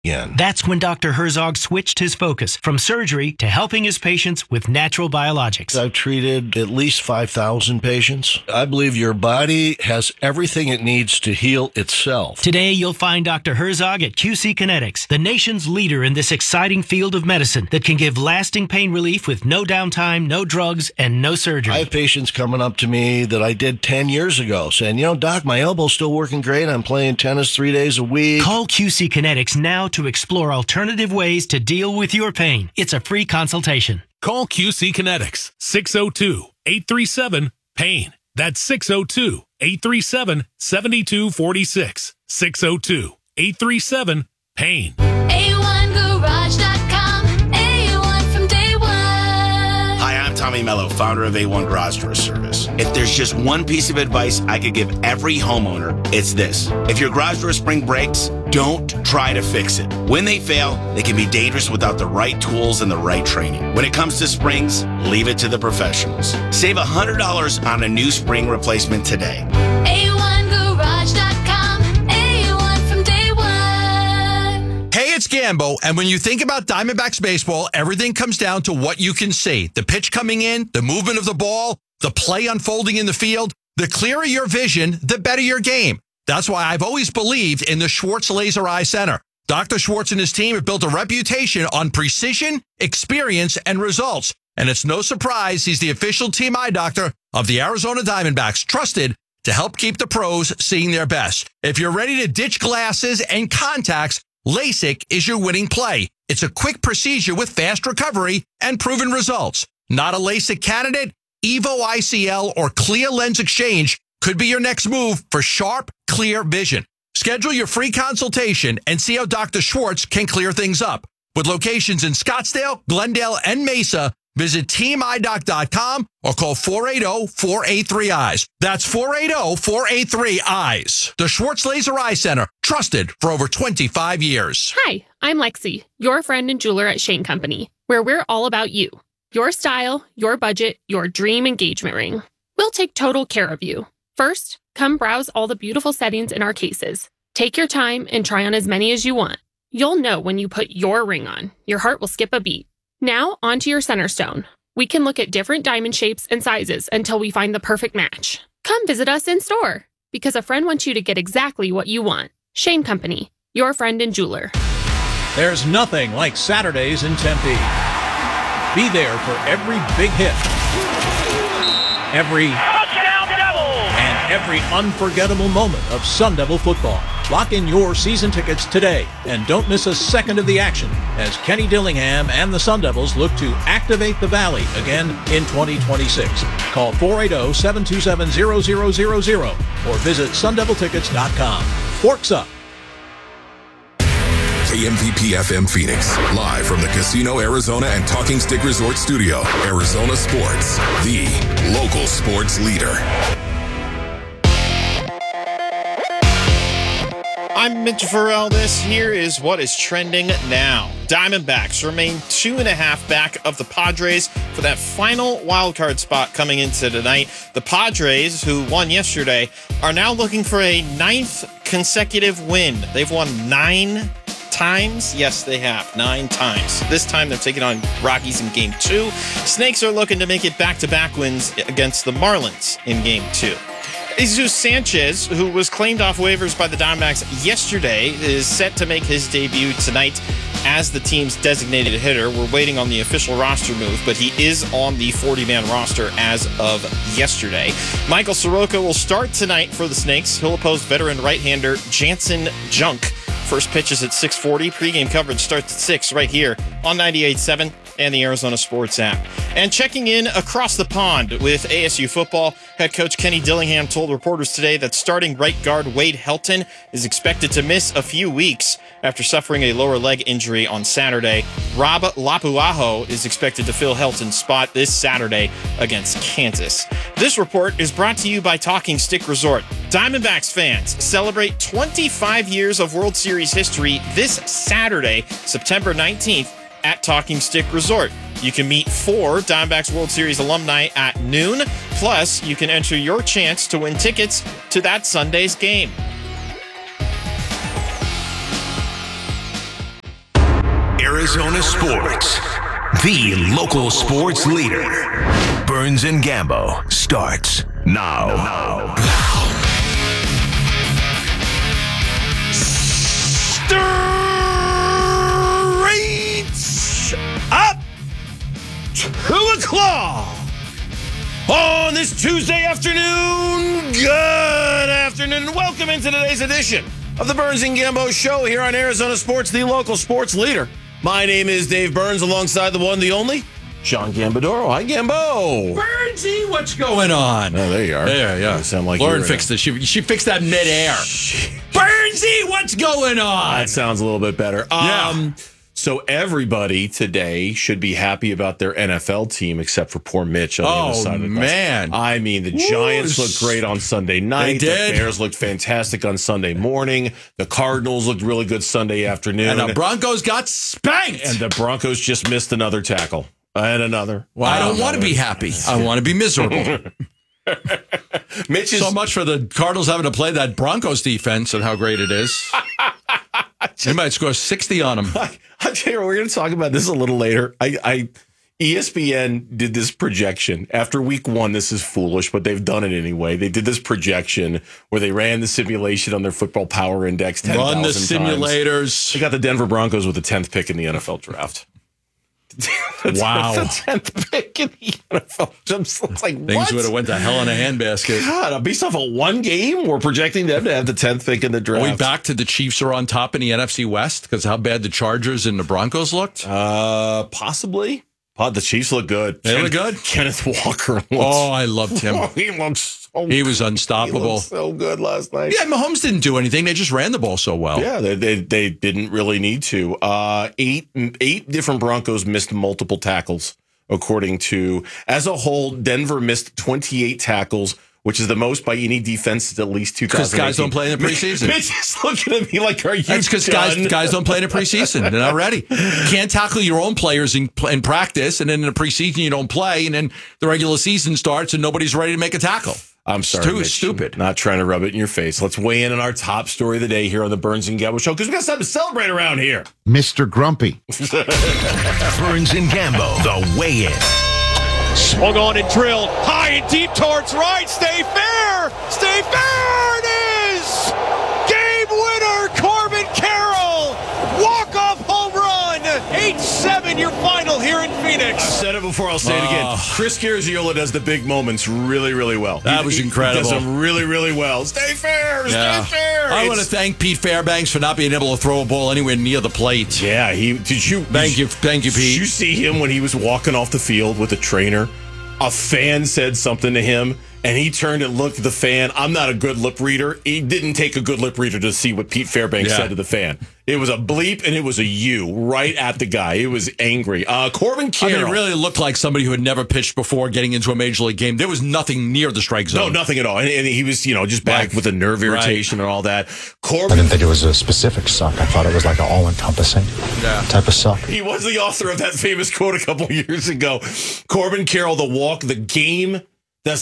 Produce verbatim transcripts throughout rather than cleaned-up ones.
again. That's when Doctor Herzog switched his focus from surgery to helping his patients with natural biologics. I've treated at least five thousand patients. I believe your body has everything it needs to heal itself. Today, you'll find Doctor Herzog at Q C Kinetics, the nation's leader in this exciting field of medicine that can give lasting pain relief with no downtime, no drugs, and no surgery. I have patients coming up to me that I did ten years ago saying, you know, Doc, my elbow's still working great. I'm playing tennis three days a week. Call Q C Kinetics now to explore alternative ways to deal with your pain. It's a free consultation. Call Q C Kinetics, six oh two, eight three seven, pain. That's six oh two, eight three seven, seven two four six. six oh two, eight three seven, pain. A one garage dot com. A one from day one. Hi, I'm Tommy Mello, founder of A one Garage Door Service. If there's just one piece of advice I could give every homeowner, it's this. If your garage door spring breaks, don't try to fix it. When they fail, they can be dangerous without the right tools and the right training. When it comes to springs, leave it to the professionals. Save one hundred dollars on a new spring replacement today. A one garage dot com. A one from day one. Hey, it's Gambo, and when you think about Diamondbacks baseball, everything comes down to what you can see. The pitch coming in, the movement of the ball, the play unfolding in the field. The clearer your vision, the better your game. That's why I've always believed in the Schwartz Laser Eye Center. Doctor Schwartz and his team have built a reputation on precision, experience, and results. And it's no surprise he's the official team eye doctor of the Arizona Diamondbacks, trusted to help keep the pros seeing their best. If you're ready to ditch glasses and contacts, LASIK is your winning play. It's a quick procedure with fast recovery and proven results. Not a LASIK candidate? Evo I C L or Clear Lens Exchange could be your next move for sharp, clear vision. Schedule your free consultation and see how Doctor Schwartz can clear things up. With locations in Scottsdale, Glendale, and Mesa, visit team eye doc dot com or call four eight zero, four eight three, eyes. That's four eight zero, four eight three, eyes. The Schwartz Laser Eye Center, trusted for over twenty-five years. Hi, I'm Lexi, your friend and jeweler at Shane Company, where we're all about you. Your style, your budget, your dream engagement ring. We'll take total care of you. First, come browse all the beautiful settings in our cases. Take your time and try on as many as you want. You'll know when you put your ring on. Your heart will skip a beat. Now, onto your center stone. We can look at different diamond shapes and sizes until we find the perfect match. Come visit us in store, because a friend wants you to get exactly what you want. Shane Company, your friend and jeweler. There's nothing like Saturdays in Tempe. Be there for every big hit, every and every unforgettable moment of Sun Devil football. Lock in your season tickets today and don't miss a second of the action as Kenny Dillingham and the Sun Devils look to activate the Valley again in twenty twenty-six. Call four eight zero, seven two seven, zero zero zero zero or visit sun devil tickets dot com. Forks up. K M V P F M Phoenix, live from the Casino Arizona and Talking Stick Resort Studio. Arizona Sports, the local sports leader. I'm Mitch Farrell. This here is what is trending now. Diamondbacks remain two and a half back of the Padres for that final wildcard spot coming into tonight. The Padres, who won yesterday, are now looking for a ninth consecutive win. They've won nine times? Yes, they have. Nine times. This time they're taking on Rockies in game two. Snakes are looking to make it back-to-back wins against the Marlins in game two. Jesus Sanchez, who was claimed off waivers by the Diamondbacks yesterday, is set to make his debut tonight as the team's designated hitter. We're waiting on the official roster move, but he is on the forty-man roster as of yesterday. Michael Soroka will start tonight for the Snakes. He'll oppose veteran right-hander Jansen Junk. First pitch is at six forty. Pre-game coverage starts at six right here on ninety-eight point seven and the Arizona Sports app. And checking in across the pond with A S U football, head coach Kenny Dillingham told reporters today that starting right guard Wade Helton is expected to miss a few weeks after suffering a lower leg injury on Saturday. Rob Lapuaho is expected to fill Helton's spot this Saturday against Kansas. This report is brought to you by Talking Stick Resort. Diamondbacks fans celebrate twenty-five years of World Series history this Saturday, September nineteenth, at Talking Stick Resort. You can meet four Diamondbacks World Series alumni at noon. Plus, you can enter your chance to win tickets to that Sunday's game. Arizona sports. The local sports leader. Burns and Gambo starts now. now. Straight up two o'clock on this Tuesday afternoon. Good afternoon and welcome into today's edition of the Burns and Gambo Show here on Arizona Sports, the local sports leader. My name is Dave Burns alongside the one, the only, Sean Gambadoro. Hi, Gambo. Burnsy, what's going on? Oh, there you are. There, yeah. You sound like Lauren you were fixed it. She, she fixed that midair. Burnsy, what's going on? That sounds a little bit better. Yeah. Um, so everybody today should be happy about their N F L team, except for poor Mitch on the Oh, other side of the bus. man. I mean, the Giants Ooh, looked great on Sunday night. They did. The Bears looked fantastic on Sunday morning. The Cardinals looked really good Sunday afternoon. And the Broncos got spanked. And the Broncos just missed another tackle. And another. Well, I don't want to be happy. I want to be miserable. Mitch is So much for the Cardinals having to play that Broncos defense and how great it is. They might score sixty on them. I, I'll tell you what, we're going to talk about this a little later. I, I E S P N did this projection after week one. This is foolish, but they've done it anyway. They did this projection where they ran the simulation on their football power index ten thousand Run the times. simulators. They got the Denver Broncos with the tenth pick in the N F L draft. Wow. The tenth pick in the N F L. It's like, Things what? would have went to hell in a handbasket. God, based off of one game, we're projecting them to have the tenth pick in the draft. Are we back to the Chiefs are on top in the N F C West because how bad the Chargers and the Broncos looked? Uh, possibly. Pod, the Chiefs look good. They look Kenneth- good? Kenneth Walker. Looks, Oh, I loved him. Oh, he looks so He was He unstoppable. looked so good last night. Yeah, Mahomes didn't do anything. They just ran the ball so well. Yeah, they, they they didn't really need to. Uh, eight eight different Broncos missed multiple tackles, according to as a whole. Denver missed twenty-eight tackles, which is the most by any defense since at least two thousand. Because guys don't play in the preseason. Mitch is looking at me like, "Are you?" That's because guys done? guys don't play in the preseason. They're not ready. You can't tackle your own players in, in practice, and then in the preseason you don't play, and then the regular season starts and nobody's ready to make a tackle. I'm sorry, It's too Mitch. stupid. Not trying to rub it in your face. Let's weigh in on our top story of the day here on the Burns and Gambo Show because we got something to celebrate around here. Mister Grumpy. Burns and Gambo, the weigh-in. Swung on and drilled high and deep towards right. Stay fair. Stay fair. It is. Game winner, Corbin Carroll. Walk-off home run. eight seven your final here in Phoenix. I've said it before. I'll say it again. Oh. Chris Garagiola does the big moments really, really well. That He- was he incredible. does them really, really well. Stay fair. Yeah. Stay fair. I It's- want to thank Pete Fairbanks for not being able to throw a ball anywhere near the plate. Yeah, he did you Thank you, thank you, Did you Pete. see him when he was walking off the field with a trainer? A fan said something to him, and he turned and looked at the fan. I'm not a good lip reader. He didn't take a good lip reader to see what Pete Fairbanks Yeah. said to the fan. It was a bleep, and it was a U right at the guy. It was angry. Uh, Corbin I Carroll. mean, it really looked like somebody who had never pitched before getting into a major league game. There was nothing near the strike No, zone. nothing at all. And, and he was, you know, just back Like, with a nerve right. irritation and all that. I Corbin, didn't think it was a specific suck. I thought it was like an all-encompassing Yeah. type of suck. he was the author of that famous quote a couple years ago. Corbin Carroll, the walk, the game, the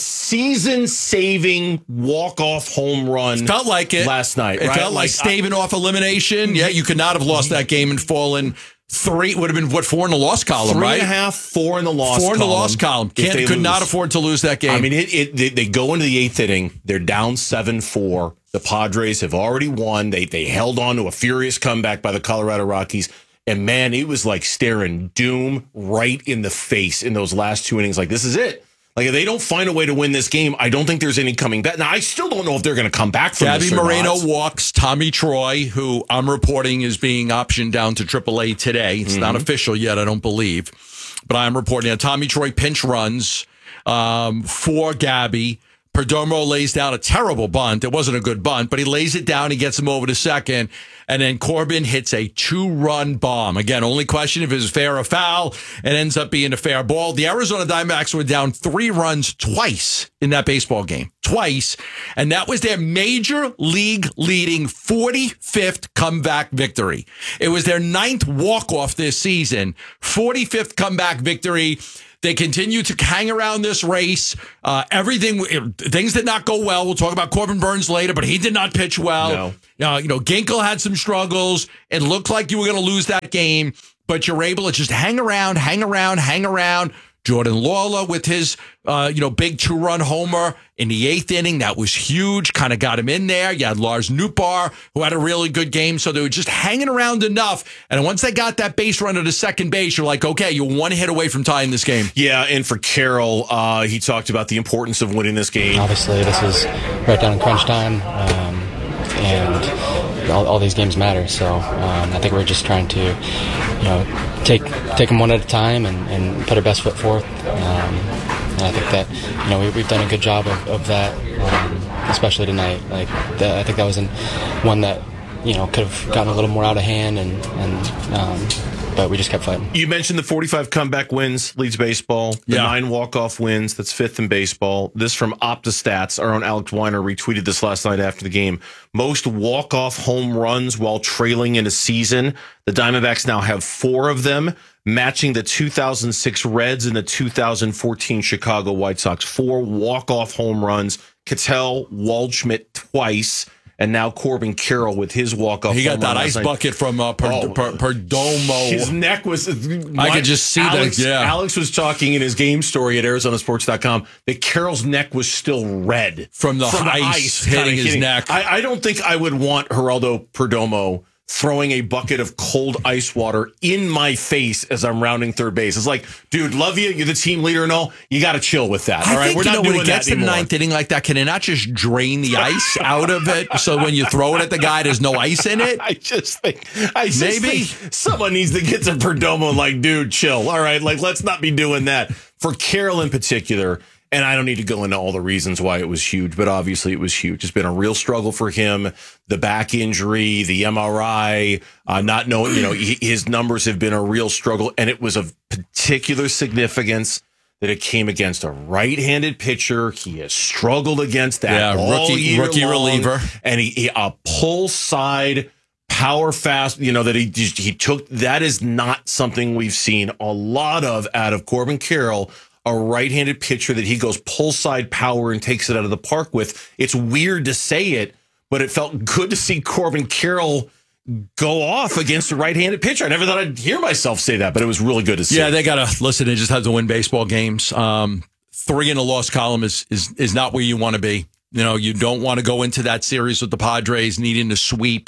season-saving walk-off home run. Felt like it last night. It right? felt like, staving off elimination. Yeah, you could not have lost that game and fallen three. Would have been what four in the loss column, Three right? and a half, four in the loss Four in the column. loss column. if Can't they could lose. not afford to lose that game. I mean, it, it, they, they go into the eighth inning. They're down seven four. The Padres have already won. They they held on to a furious comeback by the Colorado Rockies. And, man, it was like staring doom right in the face in those last two innings. Like, this is it. Like, if they don't find a way to win this game, I don't think there's any coming back. Now, I still don't know if they're going to come back from Gabby this or Moreno not. walks Tommy Troy, who I'm reporting is being optioned down to triple A today. It's Mm-hmm. not official yet, I don't believe. But I'm reporting that Tommy Troy pinch runs um, for Gabby. Perdomo lays down a terrible bunt. It wasn't a good bunt, but he lays it down. He gets him over to second. And then Corbin hits a two-run bomb. Again, only question if it's fair or foul. It ends up being a fair ball. The Arizona Diamondbacks were down three runs twice in that baseball game. Twice. And that was their major league leading forty-fifth comeback victory. It was their ninth walk-off this season. forty-fifth comeback victory. They continue to hang around this race. Uh, everything, things did not go well. We'll talk about Corbin Burns later, but he did not pitch well. No. Uh, you know, Ginkel had some struggles. It looked like you were going to lose that game. but you're able to just hang around, hang around, hang around. Jordan Lawler with his, uh, you know, big two-run homer in the eighth inning. That was huge. Kind of got him in there. You had Lars Nootbaar, who had a really good game. So they were just hanging around enough. And once they got that base runner to second base, you're like, okay, you're one hit away from tying this game. Yeah, and for Carroll, uh, he talked about the importance of winning this game. Obviously, this is right down in crunch time, um, and all, all these games matter. So um, I think we're just trying to, you know, take take them one at a time and, and put our best foot forth. Um, and I think that, you know, we, we've done a good job of, of that, um, especially tonight. Like that, I think that was in one that, you know, could have gotten a little more out of hand, and and um, but we just kept fighting. You mentioned the forty-five comeback wins leads baseball. The yeah. nine walk-off wins, that's fifth in baseball. This from OptaStats. Our own Alex Weiner retweeted this last night after the game. Most walk-off home runs while trailing in a season. The Diamondbacks now have four of them, matching the two thousand six Reds and the two thousand fourteen Chicago White Sox. Four walk-off home runs. Ketel, Waldschmidt twice. And now Corbin Carroll with his walk-off. He got that ice night. bucket from uh, per, oh, per, Perdomo. His neck was... I could just see Alex, that. Yeah. Alex was talking in his game story at Arizona Sports dot com that Carroll's neck was still red. From the from ice, ice hitting his hitting. neck. I, I don't think I would want Geraldo Perdomo throwing a bucket of cold ice water in my face as I'm rounding third base. It's like, dude, love you. You're the team leader and all. You got to chill with that. I all right, think, we're you not know, doing when it gets that to the anymore. ninth inning like that, can it not just drain the ice out of it? So when you throw it at the guy, there's no ice in it? I just think, I just Maybe. think someone needs to get to Perdomo like, dude, chill. All right, like, let's not be doing that. For Carroll in particular, and I don't need to go into all the reasons why it was huge, but obviously it was huge. It's been a real struggle for him. The back injury, the M R I, uh, not knowing, you know, he, his numbers have been a real struggle. And it was of particular significance that it came against a right-handed pitcher. He has struggled against that Yeah, all rookie- year rookie long. reliever. And he, he a pull side power fast, you know, that he just, he took. That is not something we've seen a lot of out of Corbin Carroll. A right-handed pitcher that he goes pull side power and takes it out of the park with. It's weird to say it, but it felt good to see Corbin Carroll go off against a right-handed pitcher. I never thought I'd hear myself say that, but it was really good to see. Yeah, they got to listen. They just have to win baseball games. Um, three in a loss column is is is not where you want to be. You know, you don't want to go into that series with the Padres needing to sweep.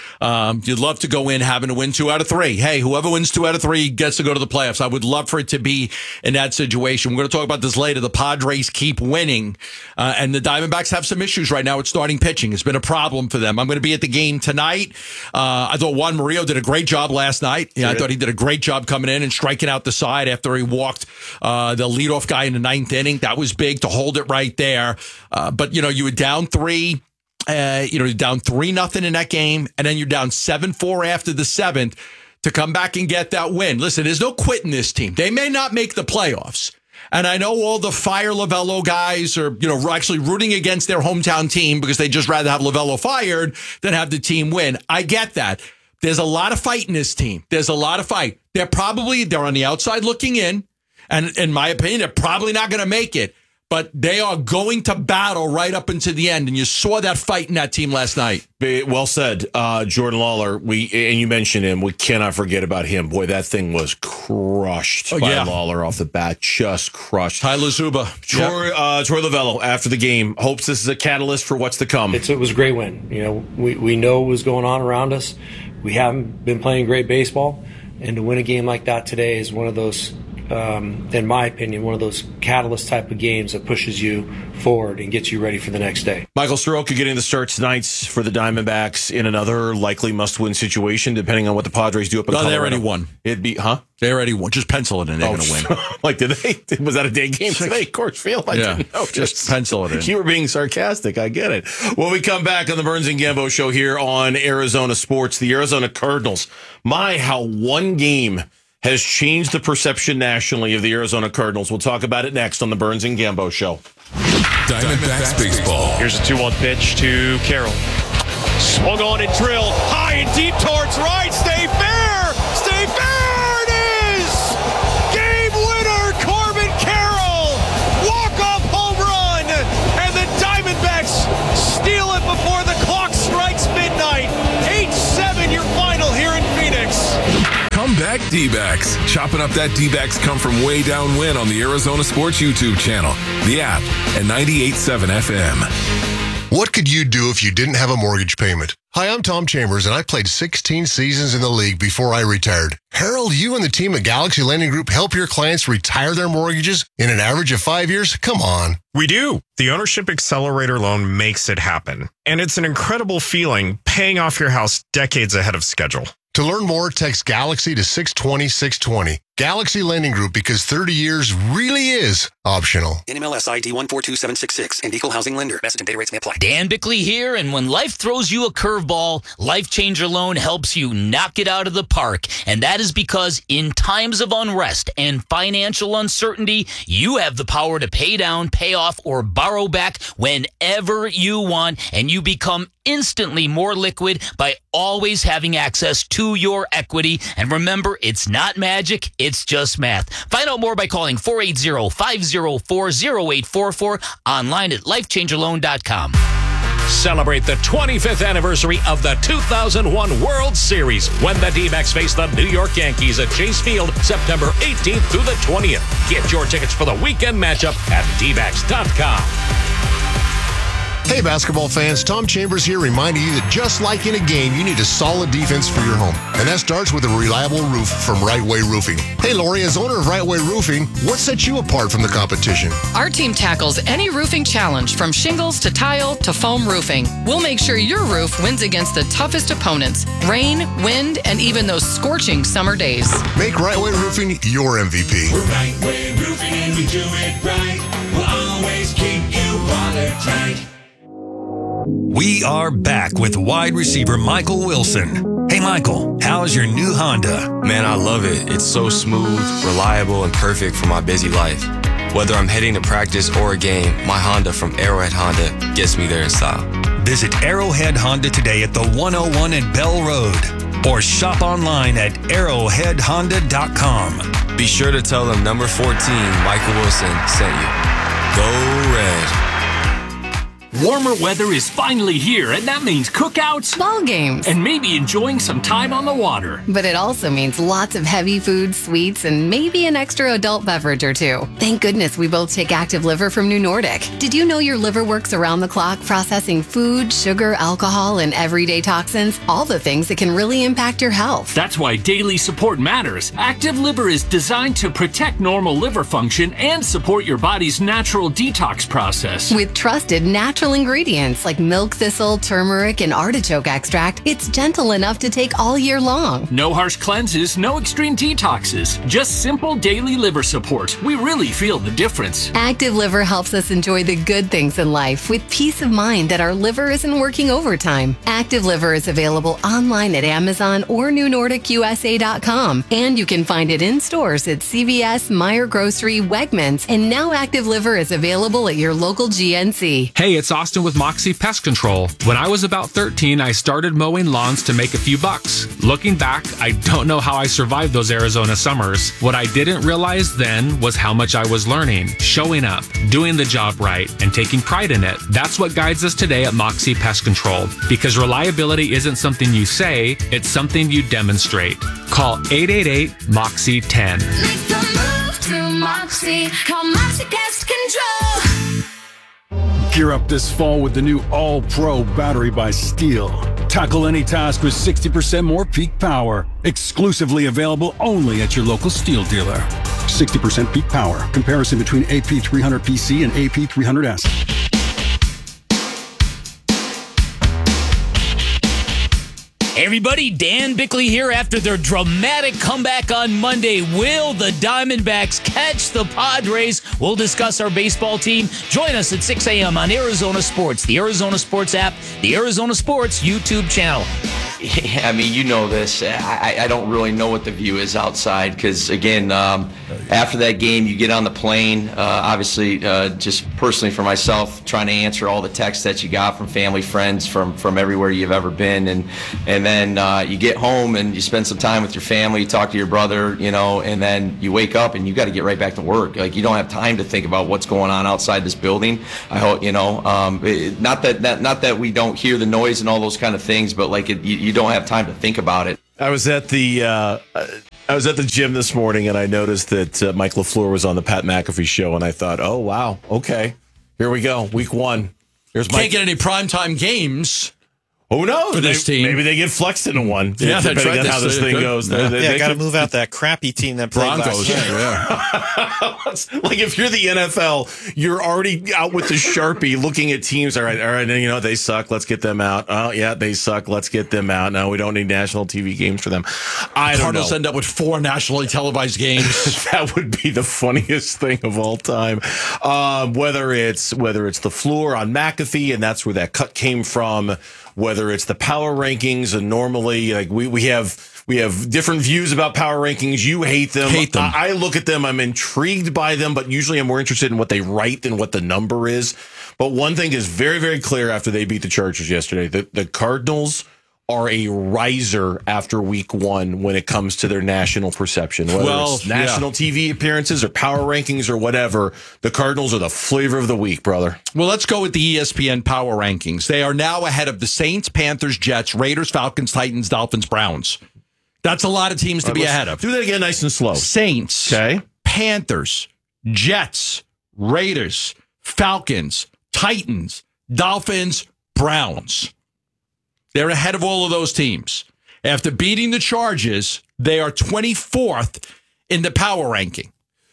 Um, you'd love to go in having to win two out of three. Hey, whoever wins two out of three gets to go to the playoffs. I would love for it to be in that situation. We're going to talk about this later. The Padres keep winning, uh, and the Diamondbacks have some issues right now with starting pitching. It's been a problem for them. I'm going to be at the game tonight. Uh, I thought Juan Murillo did a great job last night. Yeah, I thought he did a great job coming in and striking out the side after he walked uh, the leadoff guy in the ninth inning. That was big to hold it right there. Uh, but, you know, you were down three. Uh, you know, you're down three nothing in that game, and then you're down seven four after the seventh to come back and get that win. Listen, there's no quitting this team. They may not make the playoffs. And I know all the fire Lovello guys are, you know, actually rooting against their hometown team because they just rather have Lovello fired than have the team win. I get that. There's a lot of fight in this team. There's a lot of fight. They're probably, they're on the outside looking in. And in my opinion, they're probably not going to make it. But they are going to battle right up into the end, and you saw that fight in that team last night. Well said, uh, Jordan Lawler. We and you mentioned him. We cannot forget about him. Boy, that thing was crushed oh, by yeah. Lawler off the bat, just crushed. Tyler Zuba, Troy, yep. uh, Troy Lovello after the game hopes this is a catalyst for what's to come. It's, it was a great win. You know, we we know what was going on around us. We haven't been playing great baseball, and to win a game like that today is one of those. Um, in my opinion, one of those catalyst type of games that pushes you forward and gets you ready for the next day. Michael Soroka getting the start tonight for the Diamondbacks in another likely must-win situation, depending on what the Padres do up in no, Colorado. They already won. It'd be, huh? They already won. Just pencil it in. They're oh, going to win. Like, did they? Was that a day game today? Coors Field? I yeah, didn't know. just pencil it in. You were being sarcastic. I get it. When we come back on the Burns and Gambo show here on Arizona Sports, the Arizona Cardinals. My, how one game has changed the perception nationally of the Arizona Cardinals. We'll talk about it next on the Burns and Gambo show. Diamondbacks baseball. Here's a two one pitch to Carroll. Swung on and drilled high and deep towards right. Stay fair. Stay fair. It is. Game winner, Corbin Carroll. Walk-off home run. And the Diamondbacks steal it before the clock strikes midnight. eight seven your final here in Phoenix. Come Comeback D-backs. Chopping up that D-backs come from way down win on the Arizona Sports YouTube channel, the app, and ninety-eight point seven F M. What could you do if you didn't have a mortgage payment? Hi, I'm Tom Chambers, and I played sixteen seasons in the league before I retired. Harold, you and the team at Galaxy Lending Group help your clients retire their mortgages in an average of five years? Come on. We do. The Ownership Accelerator loan makes it happen. And it's an incredible feeling paying off your house decades ahead of schedule. To learn more, text Galaxy to six twenty, six twenty. Galaxy Lending Group, because thirty years really is optional. N M L S I D one four two seven six six and Equal Housing Lender. Message and data rates may apply. Dan Bickley here, and when life throws you a curveball, Life Changer Loan helps you knock it out of the park. And that is because in times of unrest and financial uncertainty, you have the power to pay down, pay off, or borrow back whenever you want, and you become instantly more liquid by always having access to your equity. And remember, it's not magic, it's just math. Find out more by calling four eight zero, five zero four, zero eight four four, online at life changer loan dot com. Celebrate the twenty-fifth anniversary of the two thousand one World Series when the D-backs face the New York Yankees at Chase Field September eighteenth through the twentieth. Get your tickets for the weekend matchup at D backs dot com. Hey, basketball fans, Tom Chambers here reminding you that just like in a game, you need a solid defense for your home. And that starts with a reliable roof from Right Way Roofing. Hey, Lori, as owner of Right Way Roofing, what sets you apart from the competition? Our team tackles any roofing challenge, from shingles to tile to foam roofing. We'll make sure your roof wins against the toughest opponents, rain, wind, and even those scorching summer days. Make Right Way Roofing your M V P. We're Right Way Roofing and we do it right. We'll always keep you watertight. We are back with wide receiver Michael Wilson. Hey, Michael, how's your new Honda? Man, I love it. It's so smooth, reliable, and perfect for my busy life. Whether I'm heading to practice or a game, my Honda from Arrowhead Honda gets me there in style. Visit Arrowhead Honda today at the one oh one at Bell Road or shop online at arrowhead honda dot com. Be sure to tell them number fourteen, Michael Wilson, sent you. Go Red. Warmer weather is finally here, and that means cookouts, ball games, and maybe enjoying some time on the water. But it also means lots of heavy food, sweets, and maybe an extra adult beverage or two. Thank goodness we both take Active Liver from New Nordic. Did you know your liver works around the clock processing food, sugar, alcohol, and everyday toxins? All the things that can really impact your health. That's why daily support matters. Active Liver is designed to protect normal liver function and support your body's natural detox process. With trusted natural ingredients like milk thistle, turmeric, and artichoke extract, it's gentle enough to take all year long. No harsh cleanses, no extreme detoxes, just simple daily liver support. We really feel the difference. Active Liver helps us enjoy the good things in life with peace of mind that our liver isn't working overtime. Active Liver is available online at Amazon or new nordic u s a dot com, and you can find it in stores at C V S, Meijer Grocery, Wegmans, and now Active Liver is available at your local G N C. Hey, it's Austin with Moxie Pest Control. When I was about thirteen, I started mowing lawns to make a few bucks. Looking back, I don't know how I survived those Arizona summers. What I didn't realize then was how much I was learning, showing up, doing the job right, and taking pride in it. That's what guides us today at Moxie Pest Control. Because reliability isn't something you say, it's something you demonstrate. Call eight eight eight, M O X I E, ten. Make the move to Moxie. Call Moxie Pest Control. Gear up this fall with the new All-Pro battery by Steel. Tackle any task with sixty percent more peak power. Exclusively available only at your local Steel dealer. sixty percent peak power. Comparison between A P three hundred P C and A P three hundred S. Hey everybody, Dan Bickley here. After their dramatic comeback on Monday, will the Diamondbacks catch the Padres? We'll discuss our baseball team. Join us at six a.m. on Arizona Sports, the Arizona Sports app, the Arizona Sports YouTube channel. Yeah, I mean, you know this. I, I don't really know what the view is outside because, again, um, after that game, you get on the plane. Uh, obviously, uh, just personally for myself, trying to answer all the texts that you got from family, friends, from from everywhere you've ever been, and and then uh, you get home and you spend some time with your family, you talk to your brother, you know, and then you wake up and you got to get right back to work. Like you don't have time to think about what's going on outside this building. I hope you know. Um, it, not that, that not that we don't hear the noise and all those kind of things, but like it, you, you don't have time to think about it. I was at the uh, I was at the gym this morning, and I noticed that uh, Mike LaFleur was on the Pat McAfee show, and I thought, oh wow, okay, here we go, week one. Here's Mike. Can't get any primetime games. Who knows? For this They- team. Maybe they get flexed into one. Yeah, that's depending right. on how That's- this thing they goes. could. They- Yeah, they- Yeah, they got to could- move out that crappy team that played Broncos. last year. Yeah. Like if you're the N F L, you're already out with the Sharpie looking at teams. All right, all right, you know, they suck. Let's get them out. Oh, yeah, they suck. Let's get them out. No, we don't need national T V games for them. I don't Cardinals know. end up with four nationally televised games. That would be the funniest thing of all time. Um, whether it's whether it's the floor on McAfee, and that's where that cut came from. Whether it's the power rankings, and normally like we we have we have different views about power rankings. You hate them. Hate them. I, I look at them. I'm intrigued by them, but usually I'm more interested in what they write than what the number is. But one thing is very very clear after they beat the Chargers yesterday: the the Cardinals are a riser after week one when it comes to their national perception. Whether Well, it's national yeah. T V appearances or power rankings or whatever, the Cardinals are the flavor of the week, brother. Well, let's go with the E S P N power rankings. They are now ahead of the Saints, Panthers, Jets, Raiders, Falcons, Titans, Dolphins, Browns. That's a lot of teams to All be right, let's ahead of. Do that again nice and slow. Saints, Okay. Panthers, Jets, Raiders, Falcons, Titans, Dolphins, Browns. They're ahead of all of those teams. After beating the Chargers, they are twenty-fourth in the power ranking.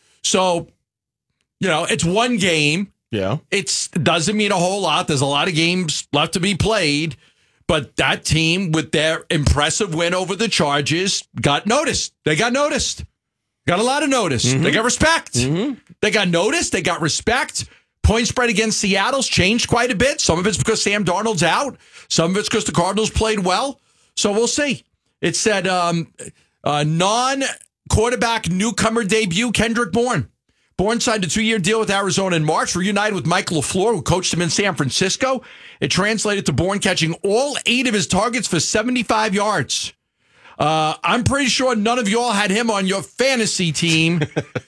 So, you know, it's one game. Yeah. It doesn't mean a whole lot. There's a lot of games left to be played. But that team, with their impressive win over the Chargers, got noticed. They got noticed. Got a lot of notice. Mm-hmm. They got respect. They got noticed. They got respect. Point spread against Seattle's changed quite a bit. Some of it's because Sam Darnold's out. Some of it's because the Cardinals played well. So we'll see. It said um, uh, non-quarterback newcomer debut, Kendrick Bourne. Bourne signed a two-year deal with Arizona in March, reunited with Mike LaFleur, who coached him in San Francisco. It translated to Bourne catching all eight of his targets for seventy-five yards. Uh, I'm pretty sure none of y'all had him on your fantasy team.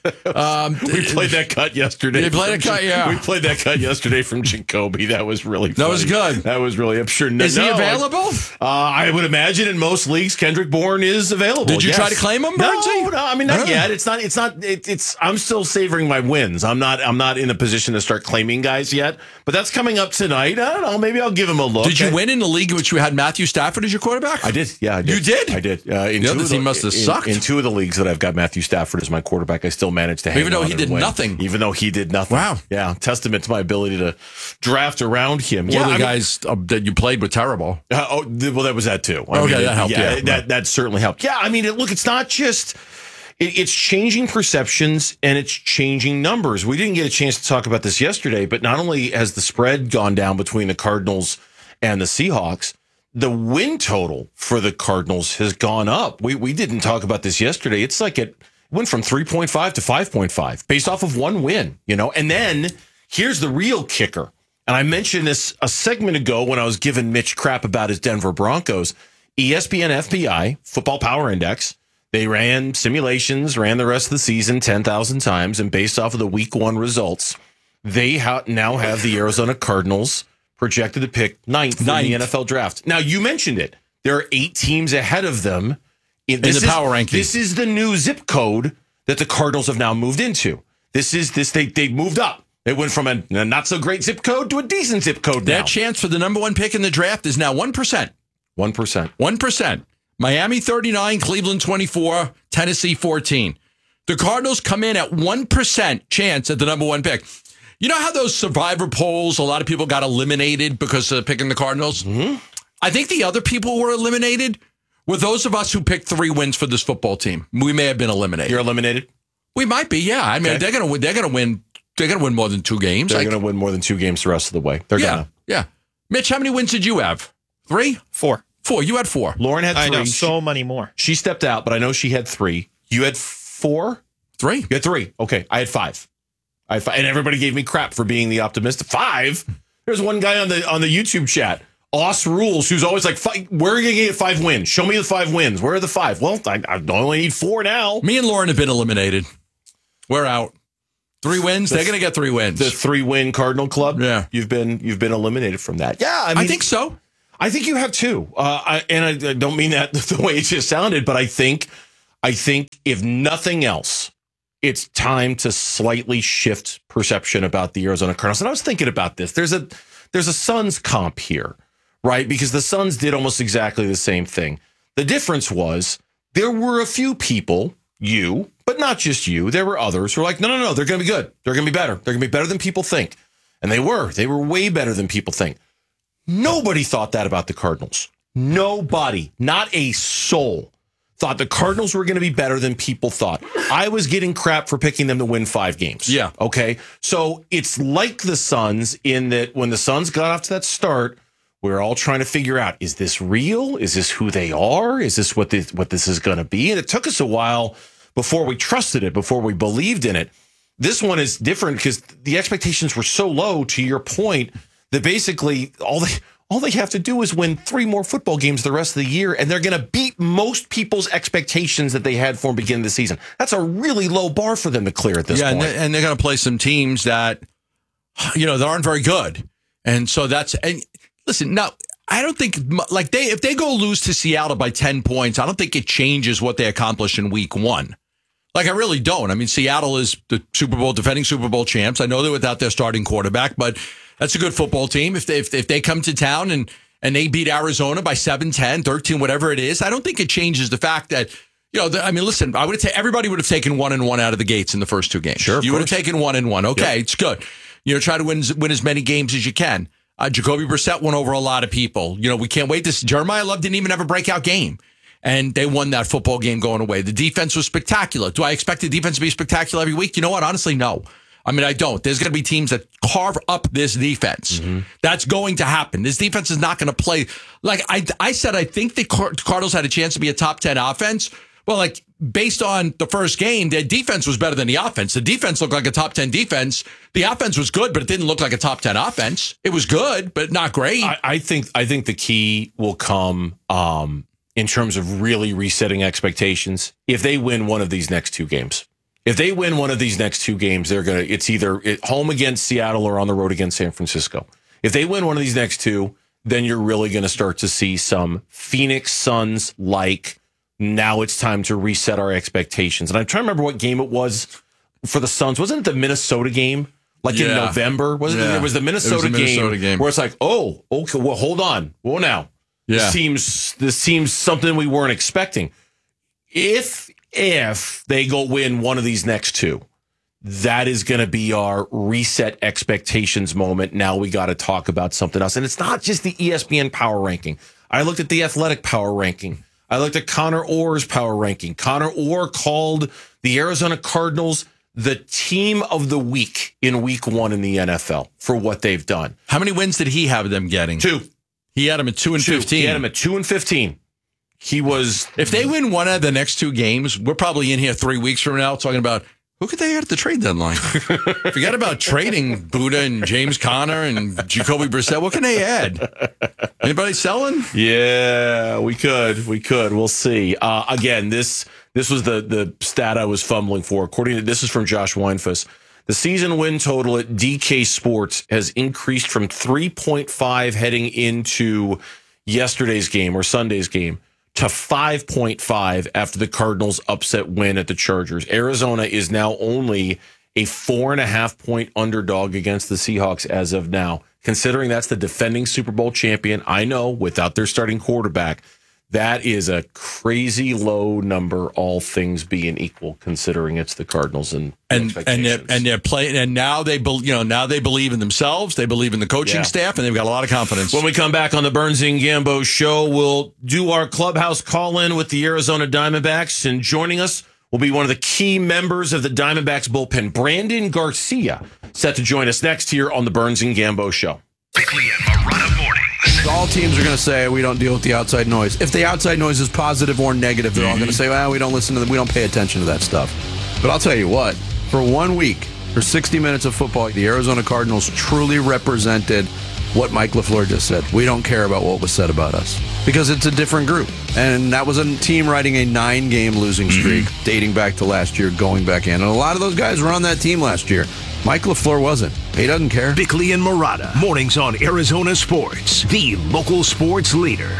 Um, We played that cut yesterday. You played a from- cut, yeah. We played that cut yesterday from Jacoby. That was really funny. That was good. That was really, I'm sure. No, Is he no, available? Uh, I would imagine in most leagues, Kendrick Bourne is available. Did you yes. try to claim him, No, Bernsey? no, I mean, not Oh. yet. It's not, it's not, it, it's, I'm still savoring my wins. I'm not, I'm not in a position to start claiming guys yet, but that's coming up tonight. I don't know. Maybe I'll give him a look. Did you I- win in the league in which you had Matthew Stafford as your quarterback? I did. Yeah, I did. You did? I did. Uh, in The two other of team must have in- sucked. In two of the leagues that I've got Matthew Stafford as my quarterback, I still managed to hang Even though on he and did win. nothing. Even though he did nothing. Wow. Yeah, testament to my ability to draft around him. One yeah, of the I mean- guys uh, that you played with terrible. uh, oh, th- well, that was that too. I Okay, mean, that helped, yeah. that Right. that certainly helped. Yeah, I mean, it, look, it's not just it, it's changing perceptions and it's changing numbers. We didn't get a chance to talk about this yesterday, but not only has the spread gone down between the Cardinals and the Seahawks, the win total for the Cardinals has gone up. We we didn't talk about this yesterday. It's like it went from three point five to five point five based off of one win, you know. And then here's the real kicker. And I mentioned this a segment ago when I was giving Mitch crap about his Denver Broncos. E S P N F P I, Football Power Index, they ran simulations, ran the rest of the season ten thousand times, and based off of the week one results, they ha- now have the Arizona Cardinals projected to pick ninth, Ninth. in the N F L draft. Now, you mentioned it. There are eight teams ahead of them. In the power rankings. This is the new zip code that the Cardinals have now moved into. This is this they they moved up. They went from a, a not so great zip code to a decent zip code now. Their chance for the number one pick in the draft is now one percent. One percent. one percent. Miami thirty-nine, Cleveland twenty-four, Tennessee fourteen. The Cardinals come in at one percent chance at the number one pick. You know how those survivor polls, a lot of people got eliminated because of picking the Cardinals? Mm-hmm. I think the other people who were eliminated were those of us who picked three wins for this football team. We may have been eliminated. You're eliminated? We might be, yeah. I mean, Okay. they're gonna win. They're gonna win. They're gonna win more than two games. They're Like, going to win more than two games the rest of the way. They're yeah, gonna. yeah. Mitch, how many wins did you have? Three, Four. four. You had four. Lauren had three. I know, so many more. She stepped out, but I know she had three. You had four? Three. You had three. Okay. I had five. I had five. And everybody gave me crap for being the optimistic. Five? There's one guy on the on the YouTube chat, Oss Rules, who's always like, "Fi- where are you going to get five wins? Show me the five wins. Where are the five? Well, I, I only need four now. Me and Lauren have been eliminated. We're out. Three wins. The- They're going to get three wins. The three win Cardinal Club. Yeah. You've been you've been eliminated from that. Yeah. I mean, I think so. I think you have too. Uh, I, and I, I don't mean that the way it just sounded, but I think, I think if nothing else, it's time to slightly shift perception about the Arizona Cardinals. And I was thinking about this. There's a, there's a Suns comp here, right? Because the Suns did almost exactly the same thing. The difference was there were a few people, you, but not just you, there were others who were like, no, no, no, they're going to be good. They're going to be better. They're going to be better than people think. And they were. They were way better than people think. Nobody thought that about the Cardinals. Nobody, not a soul, thought the Cardinals were going to be better than people thought. I was getting crap for picking them to win five games. Yeah. Okay. So it's like the Suns in that when the Suns got off to that start, we're all trying to figure out, is this real? Is this who they are? Is this what this, what this is going to be? And it took us a while before we trusted it, before we believed in it. This one is different because the expectations were so low, to your point, that basically all they all they have to do is win three more football games the rest of the year, and they're going to beat most people's expectations that they had for them beginning of the season. That's a really low bar for them to clear at this yeah, point. Yeah, and, they, and they're going to play some teams that, you know, that aren't very good. And so that's, and listen, now, I don't think, like, they if they go lose to Seattle by ten points, I don't think it changes what they accomplished in week one. Like, I really don't. I mean, Seattle is the Super Bowl, defending Super Bowl champs. I know they're without their starting quarterback, but that's a good football team. If they, if, if they come to town and, and they beat Arizona by seven, ten, thirteen, whatever it is, I don't think it changes the fact that, you know, the, I mean, listen, I would have ta- everybody would have taken one and one out of the gates in the first two games. Sure, you would have taken one and one. Okay, yep. It's good. You know, try to win, win as many games as you can. Uh, Jacoby Brissett won over a lot of people. You know, we can't wait. This Jeremiah Love didn't even have a breakout game. And they won that football game going away. The defense was spectacular. Do I expect the defense to be spectacular every week? You know what? Honestly, no. I mean, I don't. There's going to be teams that carve up this defense. Mm-hmm. That's going to happen. This defense is not going to play. Like I, I said, I think the Cardinals had a chance to be a top ten offense. Well, like based on the first game, their defense was better than the offense. The defense looked like a top ten defense. The offense was good, but it didn't look like a top ten offense. It was good, but not great. I, I think I think the key will come um, in terms of really resetting expectations if they win one of these next two games. If they win one of these next two games, they're gonna. It's either at home against Seattle or on the road against San Francisco. If they win one of these next two, then you're really going to start to see some Phoenix Suns like. Now it's time to reset our expectations. And I'm trying to remember what game it was for the Suns. Wasn't it the Minnesota game? Like yeah. in November? Wasn't yeah. it? It was the Minnesota, was the Minnesota game, game where it's like, oh, okay, well, hold on. Well, now yeah. this seems this seems something we weren't expecting. If if they go win one of these next two, that is going to be our reset expectations moment. Now we got to talk about something else. And it's not just the E S P N power ranking. I looked at the Athletic power ranking. I looked at Connor Orr's power ranking. Connor Orr called the Arizona Cardinals the team of the week in week one in the N F L for what they've done. How many wins did he have them getting? Two. He had them at two and two. fifteen. He had them at two and fifteen. He was. If they win one of the next two games, we're probably in here three weeks from now talking about who could they add at the trade deadline. Forget about trading Buddha and James Conner and Jacoby Brissett. What can they add? Anybody selling? Yeah, we could. We could. We'll see. Uh, again, this this was the the stat I was fumbling for. According to this is from Josh Weinfuss. The season win total at D K Sports has increased from three point five heading into yesterday's game or Sunday's game to five point five after the Cardinals' upset win at the Chargers. Arizona is now only a four and a half point underdog against the Seahawks as of now. Considering that's the defending Super Bowl champion, I know without their starting quarterback, that is a crazy low number, all things being equal, considering it's the Cardinals and and and they're, and they're playing. And now they, be, you know, now they believe in themselves. They believe in the coaching yeah. staff, and they've got a lot of confidence. When we come back on the Burns and Gambo show, we'll do our clubhouse call-in with the Arizona Diamondbacks, and joining us will be one of the key members of the Diamondbacks bullpen, Brandon Garcia, set to join us next here on the Burns and Gambo show. Quickly at Marana Mornings. All teams are going to say we don't deal with the outside noise. If the outside noise is positive or negative, they're mm-hmm. all going to say, well, we don't listen to them. We don't pay attention to that stuff. But I'll tell you what, for one week, for sixty minutes of football, the Arizona Cardinals truly represented what Mike LaFleur just said. We don't care about what was said about us because it's a different group. And that was a team riding a nine-game losing streak dating back to last year, going back in. And a lot of those guys were on that team last year. Mike LaFleur wasn't. He doesn't care. Bickley and Murata. Mornings on Arizona Sports, the local sports leader.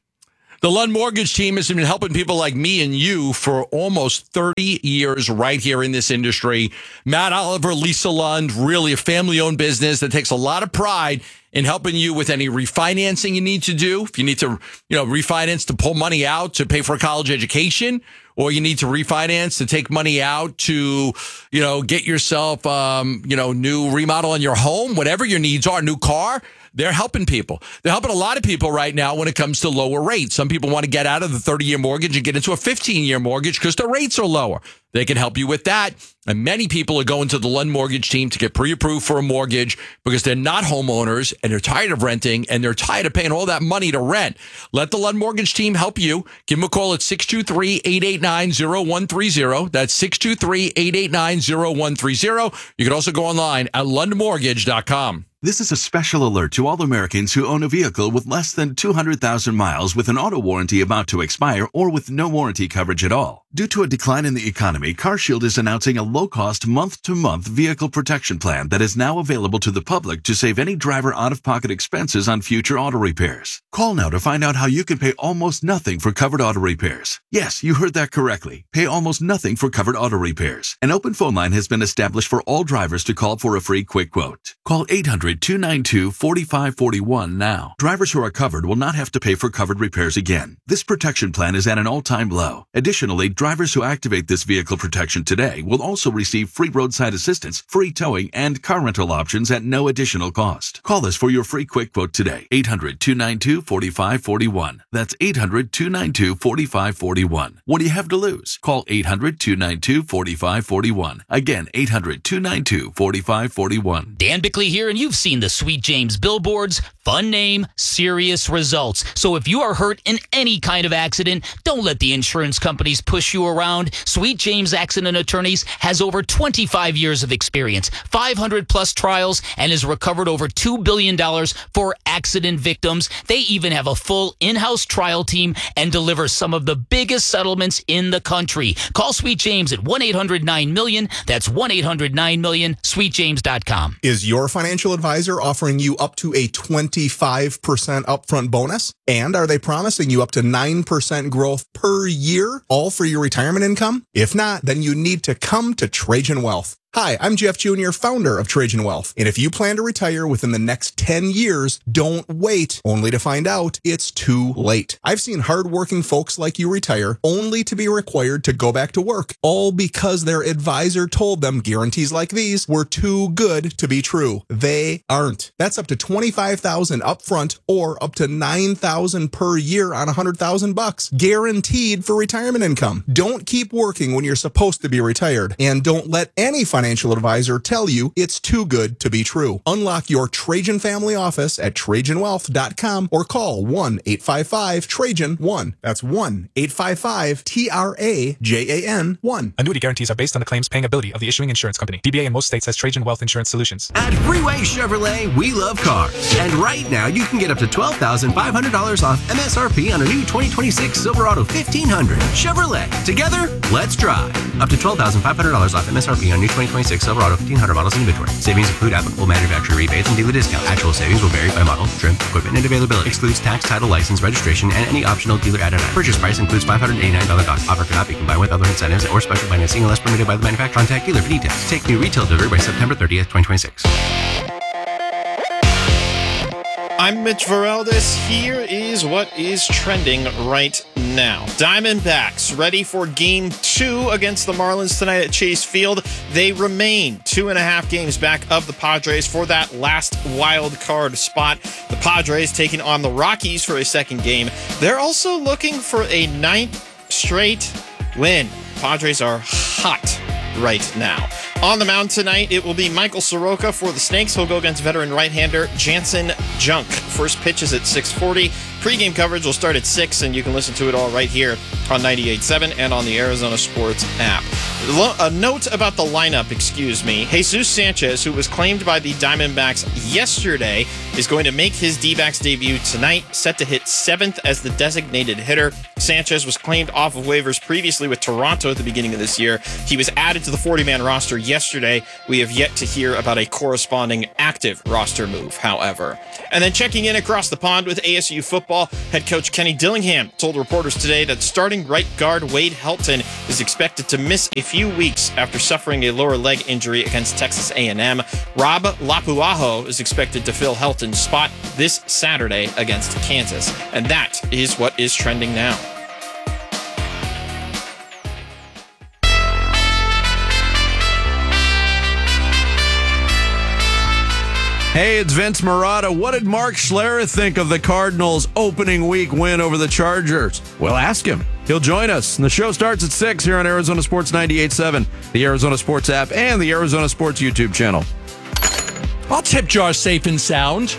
The Lund Mortgage team has been helping people like me and you for almost thirty years right here in this industry. Matt Oliver, Lisa Lund, really a family-owned business that takes a lot of pride in helping you with any refinancing you need to do. If you need to, you know, refinance to pull money out to pay for a college education, or you need to refinance to take money out to, you know, get yourself, um, you know, new remodel on your home, whatever your needs are, new car. They're helping people. They're helping a lot of people right now when it comes to lower rates. Some people want to get out of the thirty-year mortgage and get into a fifteen-year mortgage because the rates are lower. They can help you with that. And many people are going to the Lund Mortgage team to get pre-approved for a mortgage because they're not homeowners and they're tired of renting and they're tired of paying all that money to rent. Let the Lund Mortgage team help you. Give them a call at six two three, eight eight nine, zero one three zero. That's six two three, eight eight nine, zero one three zero. You can also go online at lund mortgage dot com. This is a special alert to all Americans who own a vehicle with less than two hundred thousand miles with an auto warranty about to expire or with no warranty coverage at all. Due to a decline in the economy, CarShield is announcing a low-cost month-to-month vehicle protection plan that is now available to the public to save any driver out-of-pocket expenses on future auto repairs. Call now to find out how you can pay almost nothing for covered auto repairs. Yes, you heard that correctly. Pay almost nothing for covered auto repairs. An open phone line has been established for all drivers to call for a free quick quote. Call eight hundred, two nine two, four five four one now. Drivers who are covered will not have to pay for covered repairs again. This protection plan is at an all-time low. Additionally, drivers who activate this vehicle protection today will also receive free roadside assistance, free towing, and car rental options at no additional cost. Call us for your free quick quote today. eight hundred, two nine two, four five four one. That's eight hundred, two nine two, four five four one. What do you have to lose? Call eight hundred, two nine two, four five four one. Again, eight hundred, two nine two, four five four one. Dan Bickley here, and you've seen the Sweet James billboards. Fun name, serious results. So if you are hurt in any kind of accident, don't let the insurance companies push you around. Sweet James Accident Attorneys has over twenty-five years of experience, five hundred plus trials, and has recovered over two billion dollars for accident victims. They even have a full in-house trial team and deliver some of the biggest settlements in the country. Call Sweet James at one eight hundred nine million. That's one eight hundred nine million, sweet james dot com. Is your financial advisor offering you up to a twenty-five percent upfront bonus? And are they promising you up to nine percent growth per year, all for your retirement income? If not, then you need to come to Trajan Wealth. Hi, I'm Jeff Junior, founder of Trajan Wealth. And if you plan to retire within the next ten years, don't wait only to find out it's too late. I've seen hardworking folks like you retire only to be required to go back to work, all because their advisor told them guarantees like these were too good to be true. They aren't. That's up to twenty-five thousand dollars upfront or up to nine thousand dollars per year on one hundred thousand bucks, guaranteed for retirement income. Don't keep working when you're supposed to be retired, and don't let any financial financial advisor tell you it's too good to be true. Unlock your Trajan family office at trajan wealth dot com or call one eight five five Trajan one. That's one eight five five T R A J A N one. Annuity guarantees are based on the claims paying ability of the issuing insurance company. D B A in most states has Trajan Wealth Insurance Solutions. At Freeway Chevrolet, we love cars. And right now, you can get up to twelve thousand five hundred dollars off M S R P on a new twenty twenty-six Silverado fifteen hundred. Chevrolet. Together, let's drive. Up to twelve thousand five hundred dollars off M S R P on new twenty twenty-six Silverado fifteen hundred models in inventory. Savings include applicable manufacturer rebates and dealer discounts. Actual savings will vary by model, trim, equipment, and availability. Excludes tax, title, license, registration, and any optional dealer added items. Purchase price includes five hundred eighty-nine dollars dock. Offer cannot be combined with other incentives or special financing unless permitted by the manufacturer. Contact dealer for details. Take new retail delivery by September thirtieth, twenty twenty-six. I'm Mitch Vareldis. Here is what is trending right now. Diamondbacks ready for game two against the Marlins tonight at Chase Field. They remain two and a half games back of the Padres for that last wild card spot. The Padres taking on the Rockies for a second game. They're also looking for a ninth straight win. Padres are hot right now. On the mound tonight, it will be Michael Soroka for the Snakes. He'll go against veteran right-hander Jansen Junk. First pitch is at six forty. Pre-game coverage will start at six, and you can listen to it all right here on ninety-eight point seven and on the Arizona Sports app. Lo- A note about the lineup, excuse me. Jesus Sanchez, who was claimed by the Diamondbacks yesterday, is going to make his D-backs debut tonight, set to hit seventh as the designated hitter. Sanchez was claimed off of waivers previously with Toronto at the beginning of this year. He was added to the forty-man roster yesterday. We have yet to hear about a corresponding active roster move, however. And then checking in across the pond with A S U football, head coach Kenny Dillingham told reporters today that starting right guard Wade Helton is expected to miss a few weeks after suffering a lower leg injury against Texas A and M. Rob Lapuaho is expected to fill Helton's spot this Saturday against Kansas. And that is what is trending now. Hey, it's Vince Murata. What did Mark Schlereth think of the Cardinals' opening week win over the Chargers? Well, ask him. He'll join us. And the show starts at six here on Arizona Sports ninety-eight point seven, the Arizona Sports app, and the Arizona Sports YouTube channel. I'll tip jar safe and sound.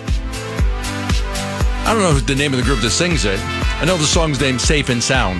I don't know the name of the group that sings it. I know the song's named Safe and Sound.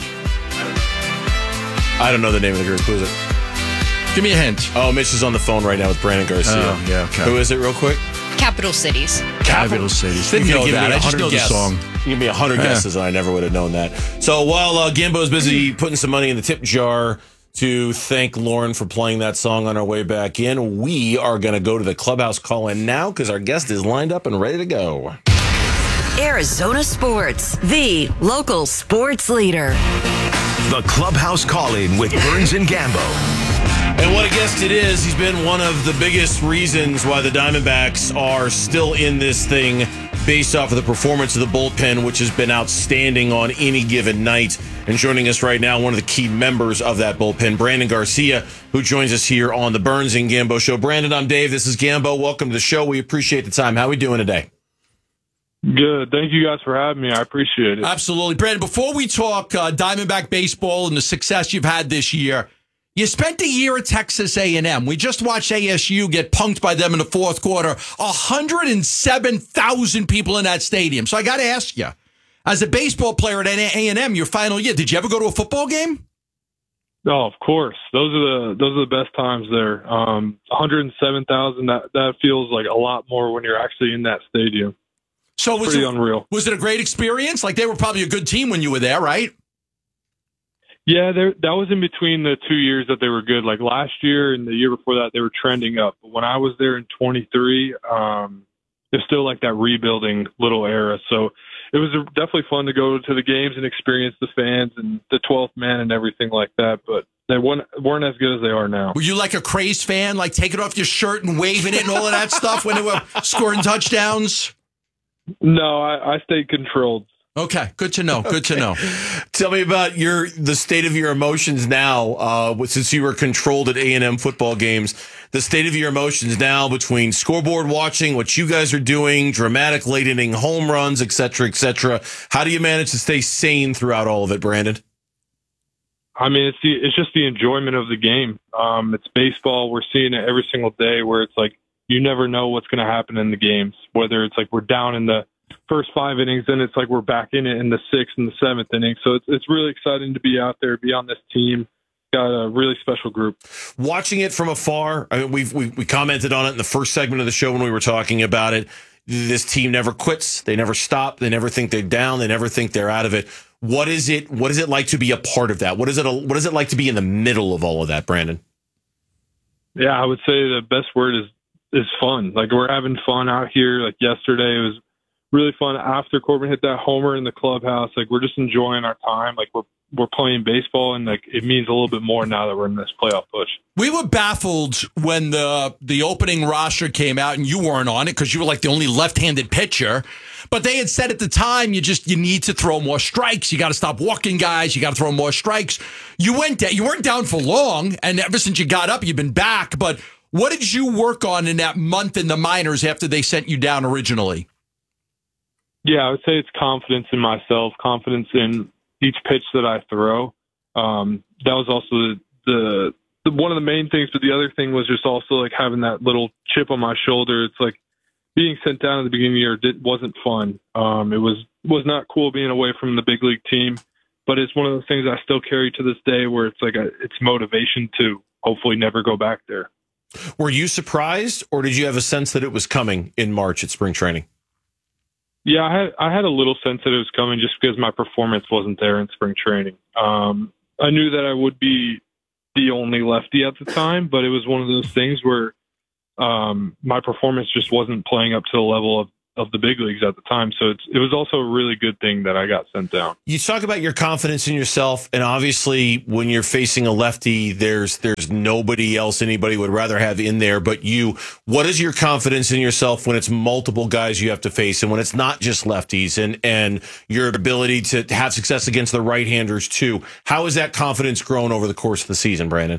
I don't know the name of the group. Who is it? Give me a hint. Oh, Mitch is on the phone right now with Brandon Garcia. Oh, yeah, okay. Who is it, real quick? Capital Cities. Capital Cities. Didn't You know give that. me I just know the guess. song. You give me a hundred Yeah. guesses, and I never would have known that. So while uh, Gambo's busy putting some money in the tip jar to thank Lauren for playing that song on our way back in, we are going to go to the clubhouse call-in now because our guest is lined up and ready to go. Arizona Sports, the local sports leader. The Clubhouse Call-In with Burns and Gambo. And what a guest it is. He's been one of the biggest reasons why the Diamondbacks are still in this thing based off of the performance of the bullpen, which has been outstanding on any given night. And joining us right now, one of the key members of that bullpen, Brandon Garcia, who joins us here on the Burns and Gambo Show. Brandon, I'm Dave. This is Gambo. Welcome to the show. We appreciate the time. How are we doing today? Good. Thank you guys for having me. I appreciate it. Absolutely. Brandon, before we talk uh, Diamondback baseball and the success you've had this year, you spent a year at Texas A and M. We just watched A S U get punked by them in the fourth quarter. one hundred seven thousand people in that stadium. So I got to ask you, as a baseball player at A and M, your final year, did you ever go to a football game? Oh, of course. Those are the those are the best times there. Um, one hundred seven thousand. That that feels like a lot more when you're actually in that stadium. So was pretty it, unreal. Was it a great experience? Like they were probably a good team when you were there, right? Yeah, there, that was in between the two years that they were good. Like last year and the year before that, they were trending up. But when I was there in twenty-three, um, it's still like that rebuilding little era. So it was definitely fun to go to the games and experience the fans and the twelfth man and everything like that. But they weren't, weren't as good as they are now. Were you like a crazed fan, like taking off your shirt and waving it and all of that stuff when they were scoring touchdowns? No, I, I stayed controlled. Okay, good to know. Good Okay. to know. Tell me about your the state of your emotions now, uh, since you were controlled at A and M football games. The state of your emotions now between scoreboard watching, what you guys are doing, dramatic late inning home runs, et cetera, et cetera. How do you manage to stay sane throughout all of it, Brandon? I mean, it's the, it's just the enjoyment of the game. Um, it's baseball. We're seeing it every single day where it's like you never know what's going to happen in the games, whether it's like we're down in the first five innings, then it's like we're back in it in the sixth and the seventh inning. So it's it's really exciting to be out there, be on this team. Got a really special group. Watching it from afar, I mean, we've we, we commented on it in the first segment of the show when we were talking about it. This team never quits. They never stop. They never think they're down. They never think they're out of it. What is it? What is it like to be a part of that? What is it? What is it like to be in the middle of all of that, Brandon? Yeah, I would say the best word is is fun. Like we're having fun out here. Like yesterday, it was really fun after Corbin hit that homer in the clubhouse. Like we're just enjoying our time. Like we're we're playing baseball, and like it means a little bit more now that we're in this playoff push. We were baffled when the the opening roster came out, and you weren't on it because you were like the only left-handed pitcher. But they had said at the time, you just you need to throw more strikes. You got to stop walking guys. You got to throw more strikes. You went down. You weren't down for long, and ever since you got up, you've been back. But what did you work on in that month in the minors after they sent you down originally? Yeah, I would say it's confidence in myself, confidence in each pitch that I throw. Um, that was also the, the, the one of the main things, but the other thing was just also like having that little chip on my shoulder. It's like being sent down at the beginning of the year did, wasn't fun. Um, it was was not cool being away from the big league team, but it's one of those things I still carry to this day where it's like a, it's motivation too. hopefully never go back there. Were you surprised, or did you have a sense that it was coming in March at spring training? Yeah, I had I had a little sense that it was coming just because my performance wasn't there in spring training. Um, I knew that I would be the only lefty at the time, but it was one of those things where um, my performance just wasn't playing up to the level of, of the big leagues at the time. So it's, it was also a really good thing that I got sent down. You talk about your confidence in yourself, and obviously when you're facing a lefty, there's there's nobody else anybody would rather have in there but you. What is your confidence in yourself when it's multiple guys you have to face, and when it's not just lefties, and, and your ability to have success against the right-handers too? How has that confidence grown over the course of the season, Brandon?